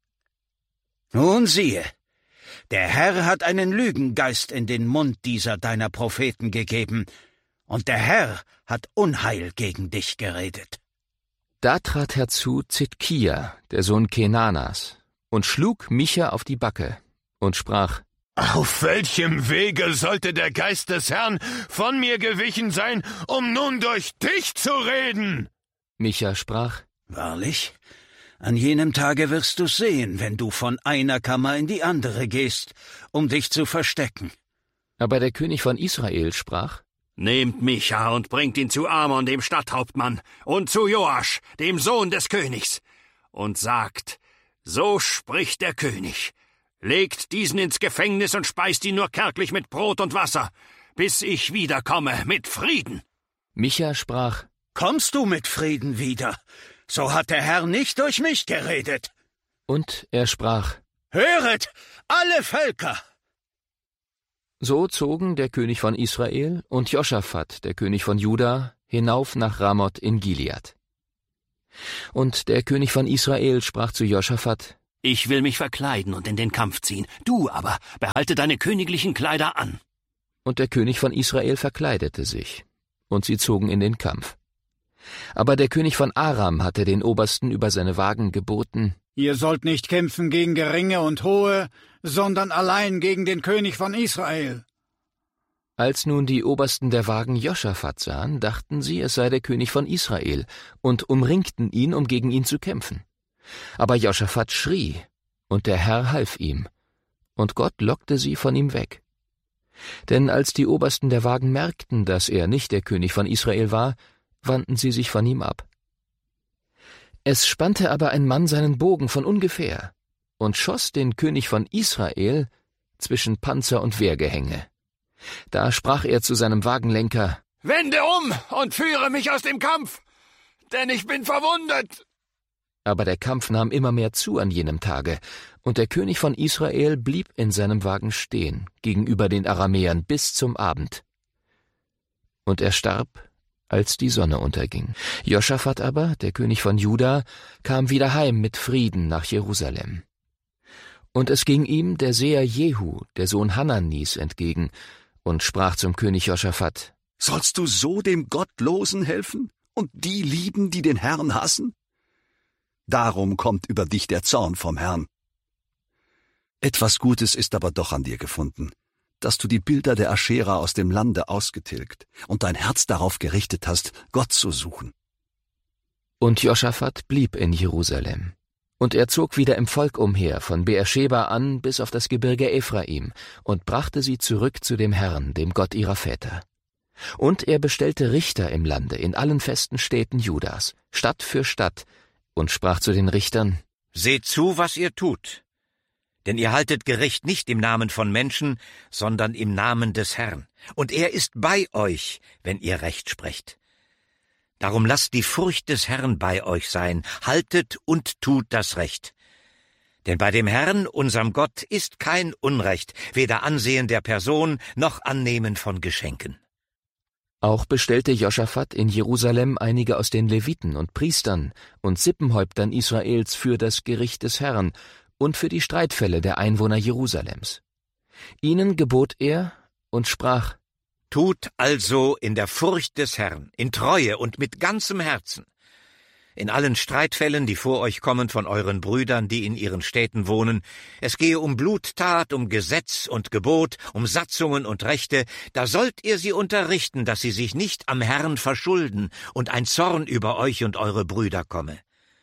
Nun siehe, der Herr hat einen Lügengeist in den Mund dieser deiner Propheten gegeben, und der Herr hat Unheil gegen dich geredet. Da trat herzu Zidkia, der Sohn Kenanas, und schlug Micha auf die Backe und sprach: Auf welchem Wege sollte der Geist des Herrn von mir gewichen sein, um nun durch dich zu reden? Micha sprach: Wahrlich, an jenem Tage wirst du's sehen, wenn du von einer Kammer in die andere gehst, um dich zu verstecken. Aber der König von Israel sprach: Nehmt Micha und bringt ihn zu Amon, dem Stadthauptmann, und zu Joasch, dem Sohn des Königs, und sagt: So spricht der König: Legt diesen ins Gefängnis und speist ihn nur kärglich mit Brot und Wasser, bis ich wiederkomme mit Frieden. Micha sprach: Kommst du mit Frieden wieder? So hat der Herr nicht durch mich geredet. Und er sprach: Höret, alle Völker! So zogen der König von Israel und Josaphat, der König von Juda, hinauf nach Ramoth in Gilead. Und der König von Israel sprach zu Josaphat: Ich will mich verkleiden und in den Kampf ziehen. Du aber behalte deine königlichen Kleider an. Und der König von Israel verkleidete sich, und sie zogen in den Kampf. Aber der König von Aram hatte den Obersten über seine Wagen geboten: Ihr sollt nicht kämpfen gegen Geringe und Hohe, sondern allein gegen den König von Israel. Als nun die Obersten der Wagen Josaphat sahen, dachten sie, es sei der König von Israel, und umringten ihn, um gegen ihn zu kämpfen. Aber Josaphat schrie, und der Herr half ihm, und Gott lockte sie von ihm weg. Denn als die Obersten der Wagen merkten, dass er nicht der König von Israel war, wandten sie sich von ihm ab. Es spannte aber ein Mann seinen Bogen von ungefähr und schoss den König von Israel zwischen Panzer und Wehrgehänge. Da sprach er zu seinem Wagenlenker: »Wende um und führe mich aus dem Kampf, denn ich bin verwundet.« Aber der Kampf nahm immer mehr zu an jenem Tage, und der König von Israel blieb in seinem Wagen stehen, gegenüber den Aramäern bis zum Abend. Und er starb, als die Sonne unterging. Josaphat aber, der König von Juda, kam wieder heim mit Frieden nach Jerusalem. Und es ging ihm der Seher Jehu, der Sohn Hananis, entgegen, und sprach zum König Josaphat: Sollst du so dem Gottlosen helfen und die lieben, die den Herrn hassen? Darum kommt über dich der Zorn vom Herrn. Etwas Gutes ist aber doch an dir gefunden, dass du die Bilder der Aschera aus dem Lande ausgetilgt und dein Herz darauf gerichtet hast, Gott zu suchen. Und Josaphat blieb in Jerusalem. Und er zog wieder im Volk umher, von Beersheba an bis auf das Gebirge Ephraim, und brachte sie zurück zu dem Herrn, dem Gott ihrer Väter. Und er bestellte Richter im Lande, in allen festen Städten Judas, Stadt für Stadt, und sprach zu den Richtern: Seht zu, was ihr tut, denn ihr haltet Gericht nicht im Namen von Menschen, sondern im Namen des Herrn, und er ist bei euch, wenn ihr Recht sprecht. Darum lasst die Furcht des Herrn bei euch sein, haltet und tut das Recht. Denn bei dem Herrn, unserem Gott, ist kein Unrecht, weder Ansehen der Person noch Annehmen von Geschenken. Auch bestellte Josaphat in Jerusalem einige aus den Leviten und Priestern und Sippenhäuptern Israels für das Gericht des Herrn und für die Streitfälle der Einwohner Jerusalems. Ihnen gebot er und sprach: Tut also in der Furcht des Herrn, in Treue und mit ganzem Herzen. In allen Streitfällen, die vor euch kommen von euren Brüdern, die in ihren Städten wohnen, es gehe um Bluttat, um Gesetz und Gebot, um Satzungen und Rechte, da sollt ihr sie unterrichten, dass sie sich nicht am Herrn verschulden und ein Zorn über euch und eure Brüder komme.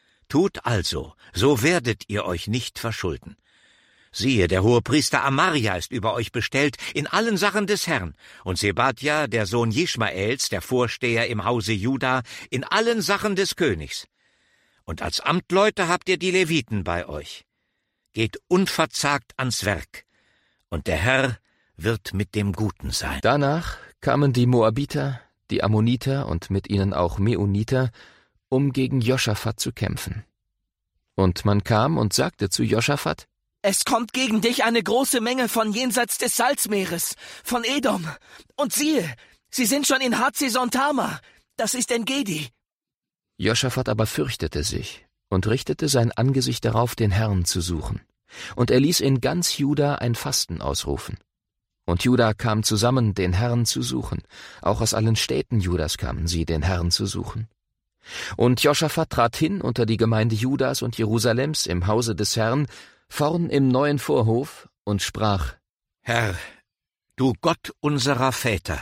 Tut also, so werdet ihr euch nicht verschulden. Siehe, der Hohepriester Amaria ist über euch bestellt in allen Sachen des Herrn, und Sebadja, der Sohn Jischmaels, der Vorsteher im Hause Juda, in allen Sachen des Königs. Und als Amtleute habt ihr die Leviten bei euch. Geht unverzagt ans Werk, und der Herr wird mit dem Guten sein. Danach kamen die Moabiter, die Ammoniter und mit ihnen auch Meuniter, um gegen Josaphat zu kämpfen. Und man kam und sagte zu Josaphat: Es kommt gegen dich eine große Menge von jenseits des Salzmeeres, von Edom. Und siehe, sie sind schon in Hazezon-Tamar, das ist En-Gedi. Josaphat aber fürchtete sich und richtete sein Angesicht darauf, den Herrn zu suchen. Und er ließ in ganz Juda ein Fasten ausrufen. Und Juda kam zusammen, den Herrn zu suchen. Auch aus allen Städten Judas kamen sie, den Herrn zu suchen. Und Josaphat trat hin unter die Gemeinde Judas und Jerusalems im Hause des Herrn, vorn im neuen Vorhof, und sprach: Herr, du Gott unserer Väter,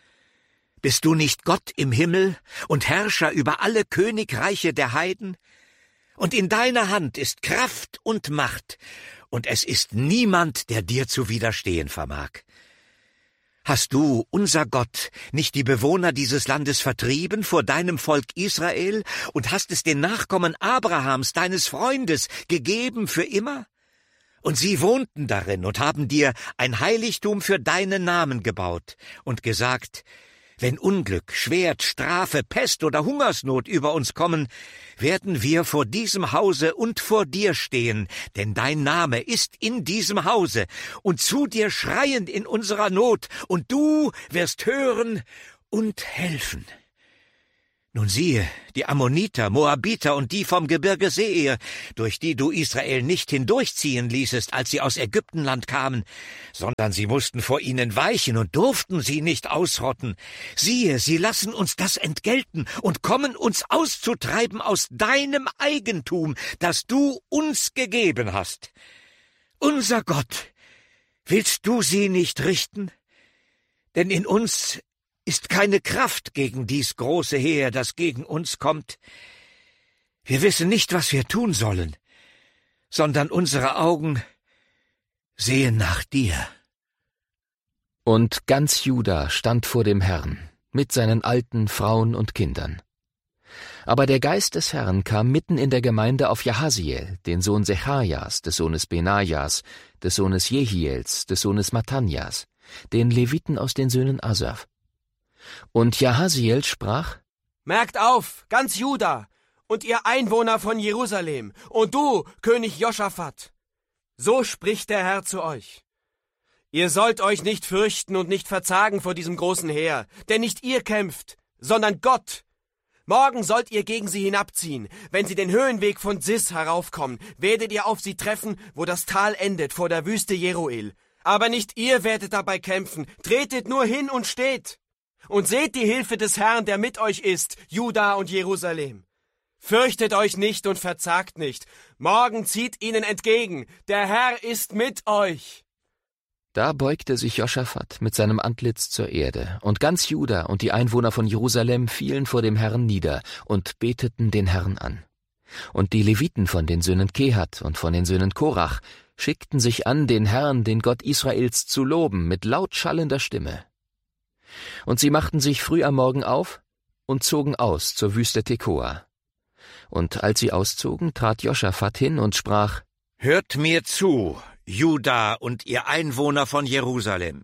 bist du nicht Gott im Himmel und Herrscher über alle Königreiche der Heiden? Und in deiner Hand ist Kraft und Macht, und es ist niemand, der dir zu widerstehen vermag. Hast du, unser Gott, nicht die Bewohner dieses Landes vertrieben vor deinem Volk Israel und hast es den Nachkommen Abrahams, deines Freundes, gegeben für immer? Und sie wohnten darin und haben dir ein Heiligtum für deinen Namen gebaut und gesagt: Wenn Unglück, Schwert, Strafe, Pest oder Hungersnot über uns kommen, werden wir vor diesem Hause und vor dir stehen, denn dein Name ist in diesem Hause, und zu dir schreien in unserer Not, und du wirst hören und helfen. Nun siehe, die Ammoniter, Moabiter und die vom Gebirge Seir, durch die du Israel nicht hindurchziehen ließest, als sie aus Ägyptenland kamen, sondern sie mussten vor ihnen weichen und durften sie nicht ausrotten. Siehe, sie lassen uns das entgelten und kommen uns auszutreiben aus deinem Eigentum, das du uns gegeben hast. Unser Gott, willst du sie nicht richten? Denn in uns ist keine Kraft gegen dies große Heer, das gegen uns kommt. Wir wissen nicht, was wir tun sollen, sondern unsere Augen sehen nach dir. Und ganz Juda stand vor dem Herrn, mit seinen Alten, Frauen und Kindern. Aber der Geist des Herrn kam mitten in der Gemeinde auf Jahasiel, den Sohn Sechajas, des Sohnes Benajas, des Sohnes Jehiels, des Sohnes Mattanjas, den Leviten aus den Söhnen Asaf. Und Jahasiel sprach: Merkt auf, ganz Juda, und ihr Einwohner von Jerusalem, und du, König Joschafat. So spricht der Herr zu euch. Ihr sollt euch nicht fürchten und nicht verzagen vor diesem großen Heer, denn nicht ihr kämpft, sondern Gott. Morgen sollt ihr gegen sie hinabziehen. Wenn sie den Höhenweg von Sis heraufkommen, werdet ihr auf sie treffen, wo das Tal endet, vor der Wüste Jeruel. Aber nicht ihr werdet dabei kämpfen, tretet nur hin und steht. Und seht die Hilfe des Herrn, der mit euch ist, Juda und Jerusalem. Fürchtet euch nicht und verzagt nicht. Morgen zieht ihnen entgegen. Der Herr ist mit euch. Da beugte sich Joschafat mit seinem Antlitz zur Erde, und ganz Juda und die Einwohner von Jerusalem fielen vor dem Herrn nieder und beteten den Herrn an. Und die Leviten von den Söhnen Kehat und von den Söhnen Korach schickten sich an, den Herrn, den Gott Israels, zu loben mit laut schallender Stimme. Und sie machten sich früh am Morgen auf und zogen aus zur Wüste Tekoa. Und als sie auszogen, trat Joschafat hin und sprach: Hört mir zu, Juda und ihr Einwohner von Jerusalem.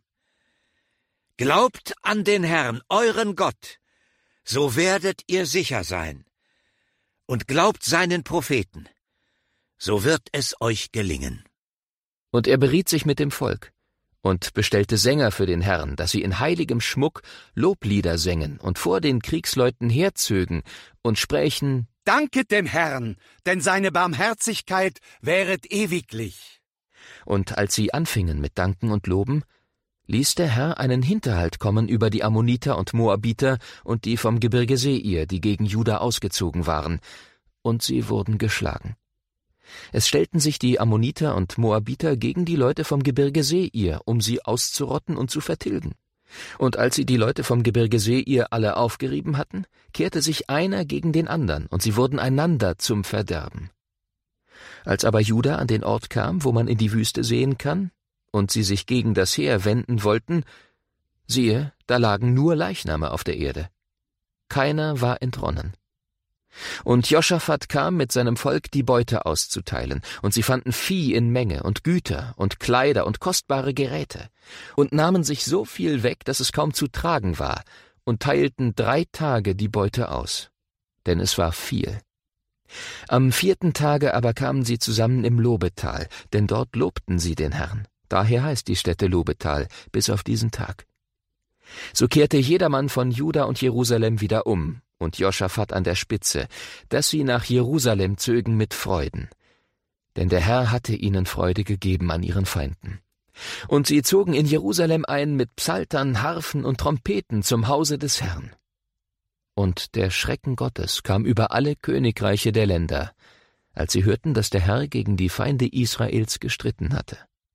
Glaubt an den Herrn, euren Gott, so werdet ihr sicher sein. Und glaubt seinen Propheten, so wird es euch gelingen. Und er beriet sich mit dem Volk und bestellte Sänger für den Herrn, dass sie in heiligem Schmuck Loblieder sängen und vor den Kriegsleuten herzögen und sprächen: Danket dem Herrn, denn seine Barmherzigkeit währet ewiglich. Und als sie anfingen mit Danken und Loben, ließ der Herr einen Hinterhalt kommen über die Ammoniter und Moabiter und die vom Gebirge Seir, die gegen Juda ausgezogen waren, und sie wurden geschlagen. Es stellten sich die Ammoniter und Moabiter gegen die Leute vom Gebirge Seir, um sie auszurotten und zu vertilgen. Und als sie die Leute vom Gebirge Seir alle aufgerieben hatten, kehrte sich einer gegen den andern, und sie wurden einander zum Verderben. Als aber Juda an den Ort kam, wo man in die Wüste sehen kann, und sie sich gegen das Heer wenden wollten, siehe, da lagen nur Leichname auf der Erde. Keiner war entronnen. Und Joschafat kam mit seinem Volk, die Beute auszuteilen, und sie fanden Vieh in Menge und Güter und Kleider und kostbare Geräte, und nahmen sich so viel weg, dass es kaum zu tragen war, und teilten 3 Tage die Beute aus, denn es war viel. Am 4. Tage aber kamen sie zusammen im Lobetal, denn dort lobten sie den Herrn. Daher heißt die Stätte Lobetal bis auf diesen Tag. So kehrte jedermann von Juda und Jerusalem wieder um, und Joschafat an der Spitze, dass sie nach Jerusalem zögen mit Freuden. Denn der Herr hatte ihnen Freude gegeben an ihren Feinden. Und sie zogen in Jerusalem ein mit Psaltern, Harfen und Trompeten zum Hause des Herrn. Und der Schrecken Gottes kam über alle Königreiche der Länder, als sie hörten, dass der Herr gegen die Feinde Israels gestritten hatte.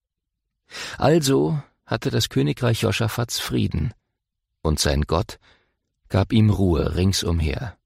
Also hatte das Königreich Joschafats Frieden, und sein Gott gab ihm Ruhe ringsumher.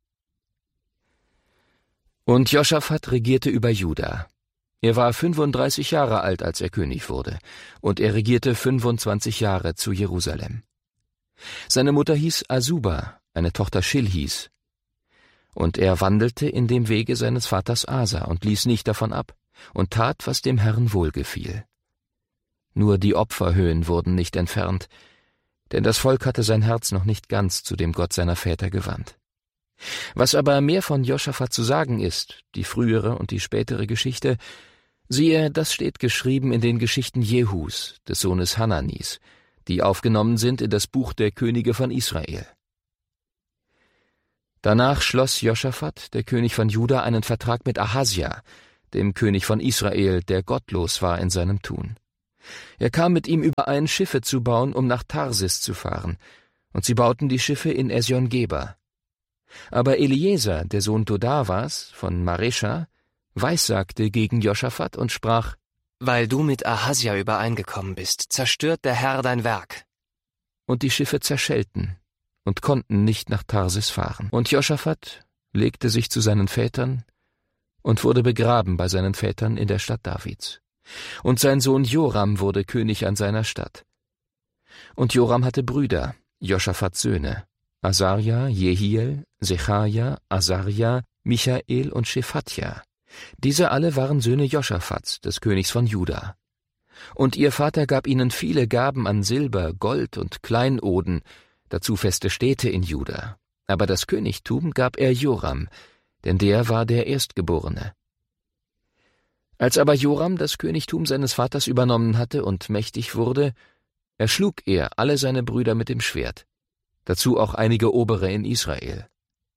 Und Joschafat regierte über Juda. Er war 35 Jahre alt, als er König wurde, und er regierte 25 Jahre zu Jerusalem. Seine Mutter hieß Asuba, eine Tochter Schilhis. Und er wandelte in dem Wege seines Vaters Asa und ließ nicht davon ab und tat, was dem Herrn wohlgefiel. Nur die Opferhöhen wurden nicht entfernt, denn das Volk hatte sein Herz noch nicht ganz zu dem Gott seiner Väter gewandt. Was aber mehr von Joschafat zu sagen ist, die frühere und die spätere Geschichte, siehe, das steht geschrieben in den Geschichten Jehus, des Sohnes Hananis, die aufgenommen sind in das Buch der Könige von Israel. Danach schloss Josaphat, der König von Juda, einen Vertrag mit Ahasja, dem König von Israel, der gottlos war in seinem Tun. Er kam mit ihm überein, Schiffe zu bauen, um nach Tarsis zu fahren, und sie bauten die Schiffe in Esion-Geber. Aber Eliezer, der Sohn Dodawas von Marescha, weissagte gegen Josaphat und sprach: Weil du mit Ahasja übereingekommen bist, zerstört der Herr dein Werk. Und die Schiffe zerschellten und konnten nicht nach Tarsis fahren. Und Josaphat legte sich zu seinen Vätern und wurde begraben bei seinen Vätern in der Stadt Davids. Und sein Sohn Joram wurde König an seiner Stadt. Und Joram hatte Brüder, Josaphats Söhne, Asaria, Jehiel, Sechaja, Asaria, Michael und Schephatja. Diese alle waren Söhne Josaphats, des Königs von Juda. Und ihr Vater gab ihnen viele Gaben an Silber, Gold und Kleinoden, dazu feste Städte in Juda. Aber das Königtum gab er Joram, denn der war der Erstgeborene. Als aber Joram das Königtum seines Vaters übernommen hatte und mächtig wurde, erschlug er alle seine Brüder mit dem Schwert, dazu auch einige Obere in Israel.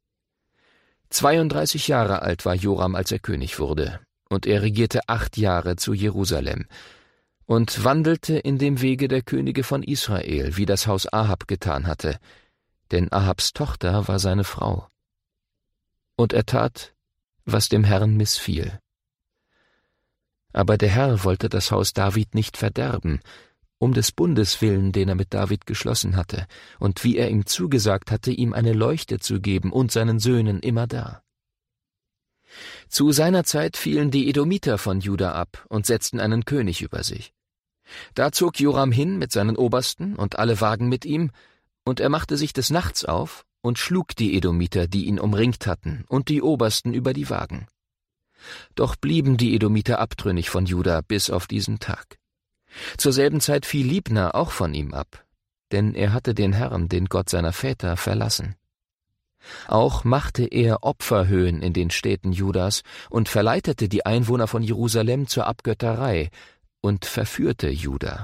32 Jahre alt war Joram, als er König wurde, und er regierte 8 Jahre zu Jerusalem und wandelte in dem Wege der Könige von Israel, wie das Haus Ahab getan hatte, denn Ahabs Tochter war seine Frau. Und er tat, was dem Herrn missfiel. Aber der Herr wollte das Haus David nicht verderben, um des Bundes willen, den er mit David geschlossen hatte, und wie er ihm zugesagt hatte, ihm eine Leuchte zu geben und seinen Söhnen immerdar. Zu seiner Zeit fielen die Edomiter von Juda ab und setzten einen König über sich. Da zog Joram hin mit seinen Obersten und alle Wagen mit ihm, und er machte sich des Nachts auf und schlug die Edomiter, die ihn umringt hatten, und die Obersten über die Wagen. Doch blieben die Edomiter abtrünnig von Juda bis auf diesen Tag. Zur selben Zeit fiel Libna auch von ihm ab, denn er hatte den Herrn, den Gott seiner Väter, verlassen. Auch machte er Opferhöhen in den Städten Judas und verleitete die Einwohner von Jerusalem zur Abgötterei und verführte Juda.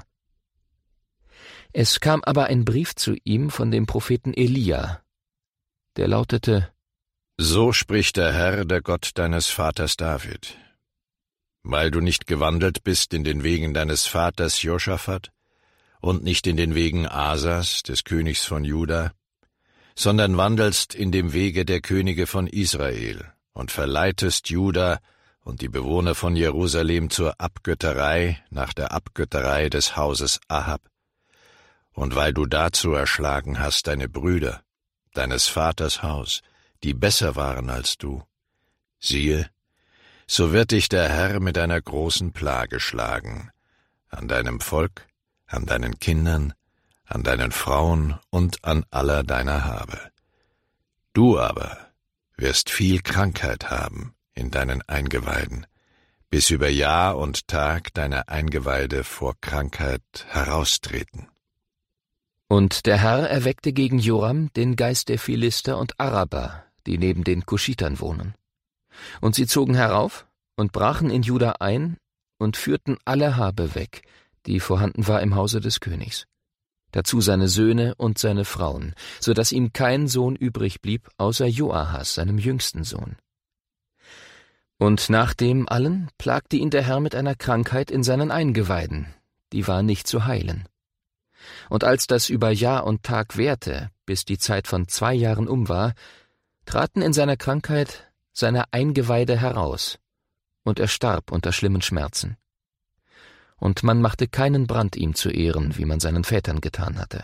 Es kam aber ein Brief zu ihm von dem Propheten Elia, der lautete: So spricht der Herr, der Gott deines Vaters David. Weil du nicht gewandelt bist in den Wegen deines Vaters Josaphat und nicht in den Wegen Asas, des Königs von Juda, sondern wandelst in dem Wege der Könige von Israel und verleitest Juda und die Bewohner von Jerusalem zur Abgötterei nach der Abgötterei des Hauses Ahab, und weil du dazu erschlagen hast deine Brüder, deines Vaters Haus, die besser waren als du, siehe, so wird dich der Herr mit einer großen Plage schlagen, an deinem Volk, an deinen Kindern, an deinen Frauen und an aller deiner Habe. Du aber wirst viel Krankheit haben in deinen Eingeweiden, bis über Jahr und Tag deine Eingeweide vor Krankheit heraustreten. Und der Herr erweckte gegen Joram den Geist der Philister und Araber, die neben den Kuschitern wohnen. Und sie zogen herauf und brachen in Juda ein und führten alle Habe weg, die vorhanden war im Hause des Königs. Dazu seine Söhne und seine Frauen, so dass ihm kein Sohn übrig blieb, außer Joahas, seinem jüngsten Sohn. Und nach dem allen plagte ihn der Herr mit einer Krankheit in seinen Eingeweiden, die war nicht zu heilen. Und als das über Jahr und Tag währte, bis die Zeit von 2 Jahren um war, traten in seiner Krankheit seine Eingeweide heraus, und er starb unter schlimmen Schmerzen. Und man machte keinen Brand ihm zu Ehren, wie man seinen Vätern getan hatte.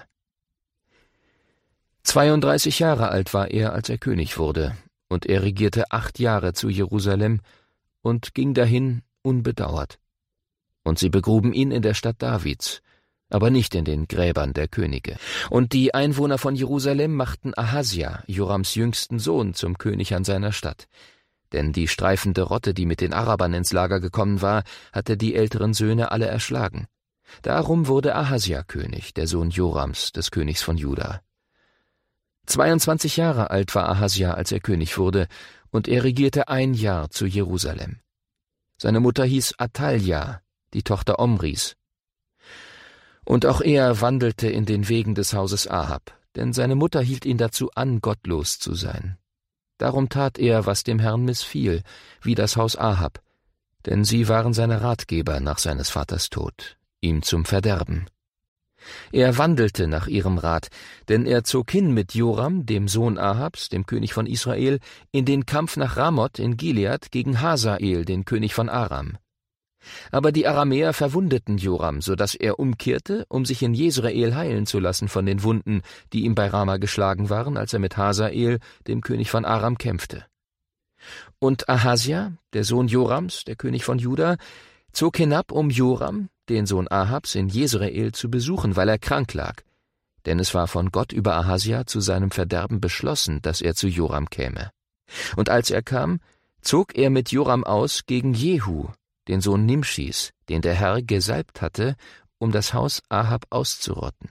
32 Jahre alt war er, als er König wurde, und er regierte 8 Jahre zu Jerusalem und ging dahin unbedauert. Und sie begruben ihn in der Stadt Davids, aber nicht in den Gräbern der Könige. Und die Einwohner von Jerusalem machten Ahasja, Jorams jüngsten Sohn, zum König an seiner Stadt. Denn die streifende Rotte, die mit den Arabern ins Lager gekommen war, hatte die älteren Söhne alle erschlagen. Darum wurde Ahasja König, der Sohn Jorams, des Königs von Juda. 22 Jahre alt war Ahasja, als er König wurde, und er regierte 1 Jahr zu Jerusalem. Seine Mutter hieß Athalja, die Tochter Omris. Und auch er wandelte in den Wegen des Hauses Ahab, denn seine Mutter hielt ihn dazu an, gottlos zu sein. Darum tat er, was dem Herrn missfiel, wie das Haus Ahab, denn sie waren seine Ratgeber nach seines Vaters Tod, ihm zum Verderben. Er wandelte nach ihrem Rat, denn er zog hin mit Joram, dem Sohn Ahabs, dem König von Israel, in den Kampf nach Ramoth in Gilead gegen Hazael, den König von Aram. Aber die Aramäer verwundeten Joram, so dass er umkehrte, um sich in Jezreel heilen zu lassen von den Wunden, die ihm bei Rama geschlagen waren, als er mit Hazael, dem König von Aram, kämpfte. Und Ahasja, der Sohn Jorams, der König von Juda, zog hinab, um Joram, den Sohn Ahabs, in Jezreel zu besuchen, weil er krank lag. Denn es war von Gott über Ahasja zu seinem Verderben beschlossen, dass er zu Joram käme. Und als er kam, zog er mit Joram aus gegen Jehu, den Sohn Nimschis, den der Herr gesalbt hatte, um das Haus Ahab auszurotten.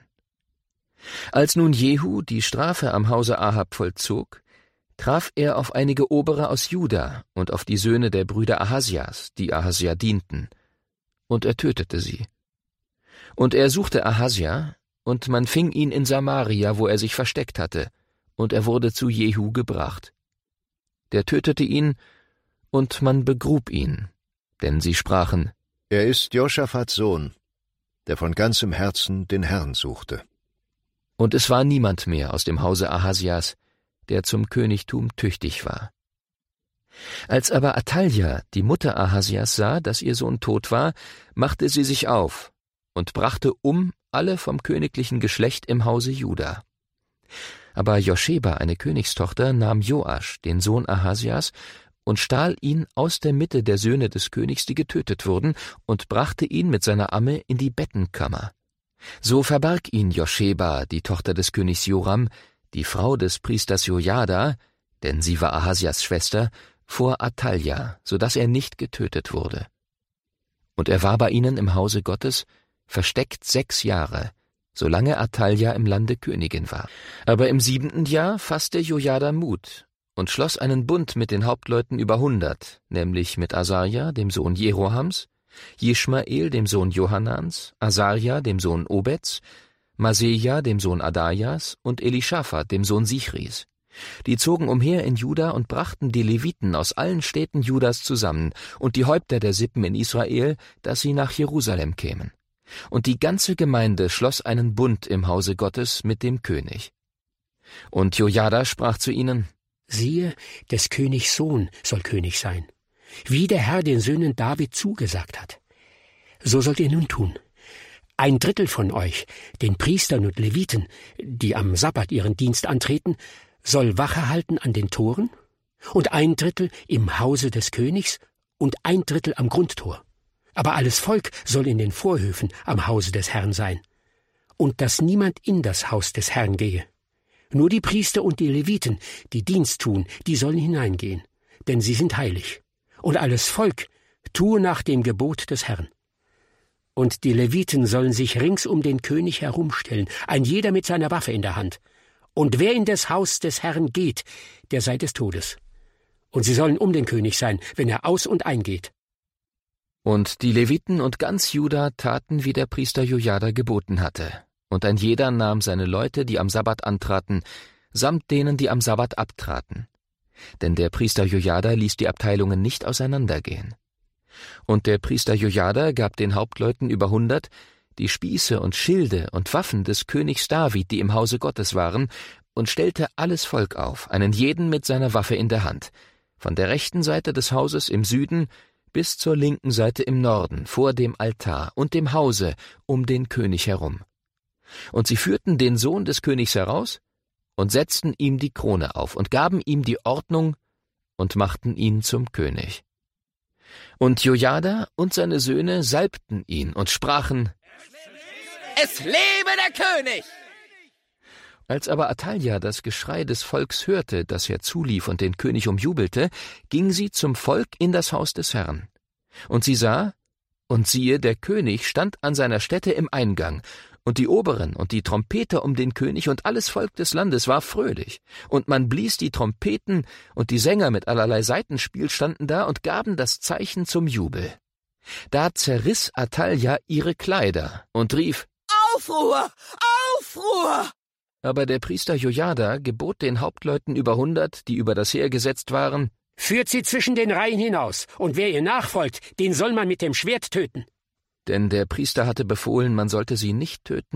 Als nun Jehu die Strafe am Hause Ahab vollzog, traf er auf einige Obere aus Juda und auf die Söhne der Brüder Ahasjas, die Ahasja dienten, und er tötete sie. Und er suchte Ahasja, und man fing ihn in Samaria, wo er sich versteckt hatte, und er wurde zu Jehu gebracht. Der tötete ihn, und man begrub ihn, denn sie sprachen: Er ist Joschafats Sohn, der von ganzem Herzen den Herrn suchte. Und es war niemand mehr aus dem Hause Ahasjas, der zum Königtum tüchtig war. Als aber Athalja, die Mutter Ahasjas, sah, dass ihr Sohn tot war, machte sie sich auf und brachte alle vom königlichen Geschlecht im Hause Juda. Aber Joscheba, eine Königstochter, nahm Joasch, den Sohn Ahasjas, und stahl ihn aus der Mitte der Söhne des Königs, die getötet wurden, und brachte ihn mit seiner Amme in die Bettenkammer. So verbarg ihn Joscheba, die Tochter des Königs Joram, die Frau des Priesters Jojada, denn sie war Ahasjas Schwester, vor Athalja, so dass er nicht getötet wurde. Und er war bei ihnen im Hause Gottes versteckt 6 Jahre, solange Athalja im Lande Königin war. Aber im 7. Jahr fasste Jojada Mut und schloss einen Bund mit den Hauptleuten über 100, nämlich mit Asaja, dem Sohn Jerohams, Jischmael, dem Sohn Johanans, Asaria, dem Sohn Obeds, Maseja, dem Sohn Adajas, und Elischaphat, dem Sohn Sichris. Die zogen umher in Juda und brachten die Leviten aus allen Städten Judas zusammen und die Häupter der Sippen in Israel, dass sie nach Jerusalem kämen. Und die ganze Gemeinde schloss einen Bund im Hause Gottes mit dem König. Und Jojada sprach zu ihnen: Siehe, des Königs Sohn soll König sein, wie der Herr den Söhnen David zugesagt hat. So sollt ihr nun tun. 1/3 von euch, den Priestern und Leviten, die am Sabbat ihren Dienst antreten, soll Wache halten an den Toren, und 1/3 im Hause des Königs und 1/3 am Grundtor. Aber alles Volk soll in den Vorhöfen am Hause des Herrn sein. Und dass niemand in das Haus des Herrn gehe. Nur die Priester und die Leviten, die Dienst tun, die sollen hineingehen, denn sie sind heilig. Und alles Volk tue nach dem Gebot des Herrn. Und die Leviten sollen sich rings um den König herumstellen, ein jeder mit seiner Waffe in der Hand. Und wer in das Haus des Herrn geht, der sei des Todes. Und sie sollen um den König sein, wenn er aus- und eingeht. Und die Leviten und ganz Juda taten, wie der Priester Jojada geboten hatte. Und ein jeder nahm seine Leute, die am Sabbat antraten, samt denen, die am Sabbat abtraten. Denn der Priester Jojada ließ die Abteilungen nicht auseinandergehen. Und der Priester Jojada gab den Hauptleuten über 100 die Spieße und Schilde und Waffen des Königs David, die im Hause Gottes waren, und stellte alles Volk auf, einen jeden mit seiner Waffe in der Hand, von der rechten Seite des Hauses im Süden bis zur linken Seite im Norden, vor dem Altar und dem Hause um den König herum. Und sie führten den Sohn des Königs heraus und setzten ihm die Krone auf und gaben ihm die Ordnung und machten ihn zum König. Und Jojada und seine Söhne salbten ihn und sprachen: Es lebe der König! Als aber Athalja das Geschrei des Volks hörte, das herzulief und den König umjubelte, ging sie zum Volk in das Haus des Herrn. Und sie sah, und siehe, der König stand an seiner Stätte im Eingang, und die Oberen und die Trompeter um den König und alles Volk des Landes war fröhlich, und man blies die Trompeten, und die Sänger mit allerlei Saitenspiel standen da und gaben das Zeichen zum Jubel. Da zerriss Athalja ihre Kleider und rief: Aufruhr! Aufruhr! Aber der Priester Jojada gebot den Hauptleuten über 100, die über das Heer gesetzt waren: Führt sie zwischen den Reihen hinaus, und wer ihr nachfolgt, den soll man mit dem Schwert töten. Denn der Priester hatte befohlen, man sollte sie nicht töten,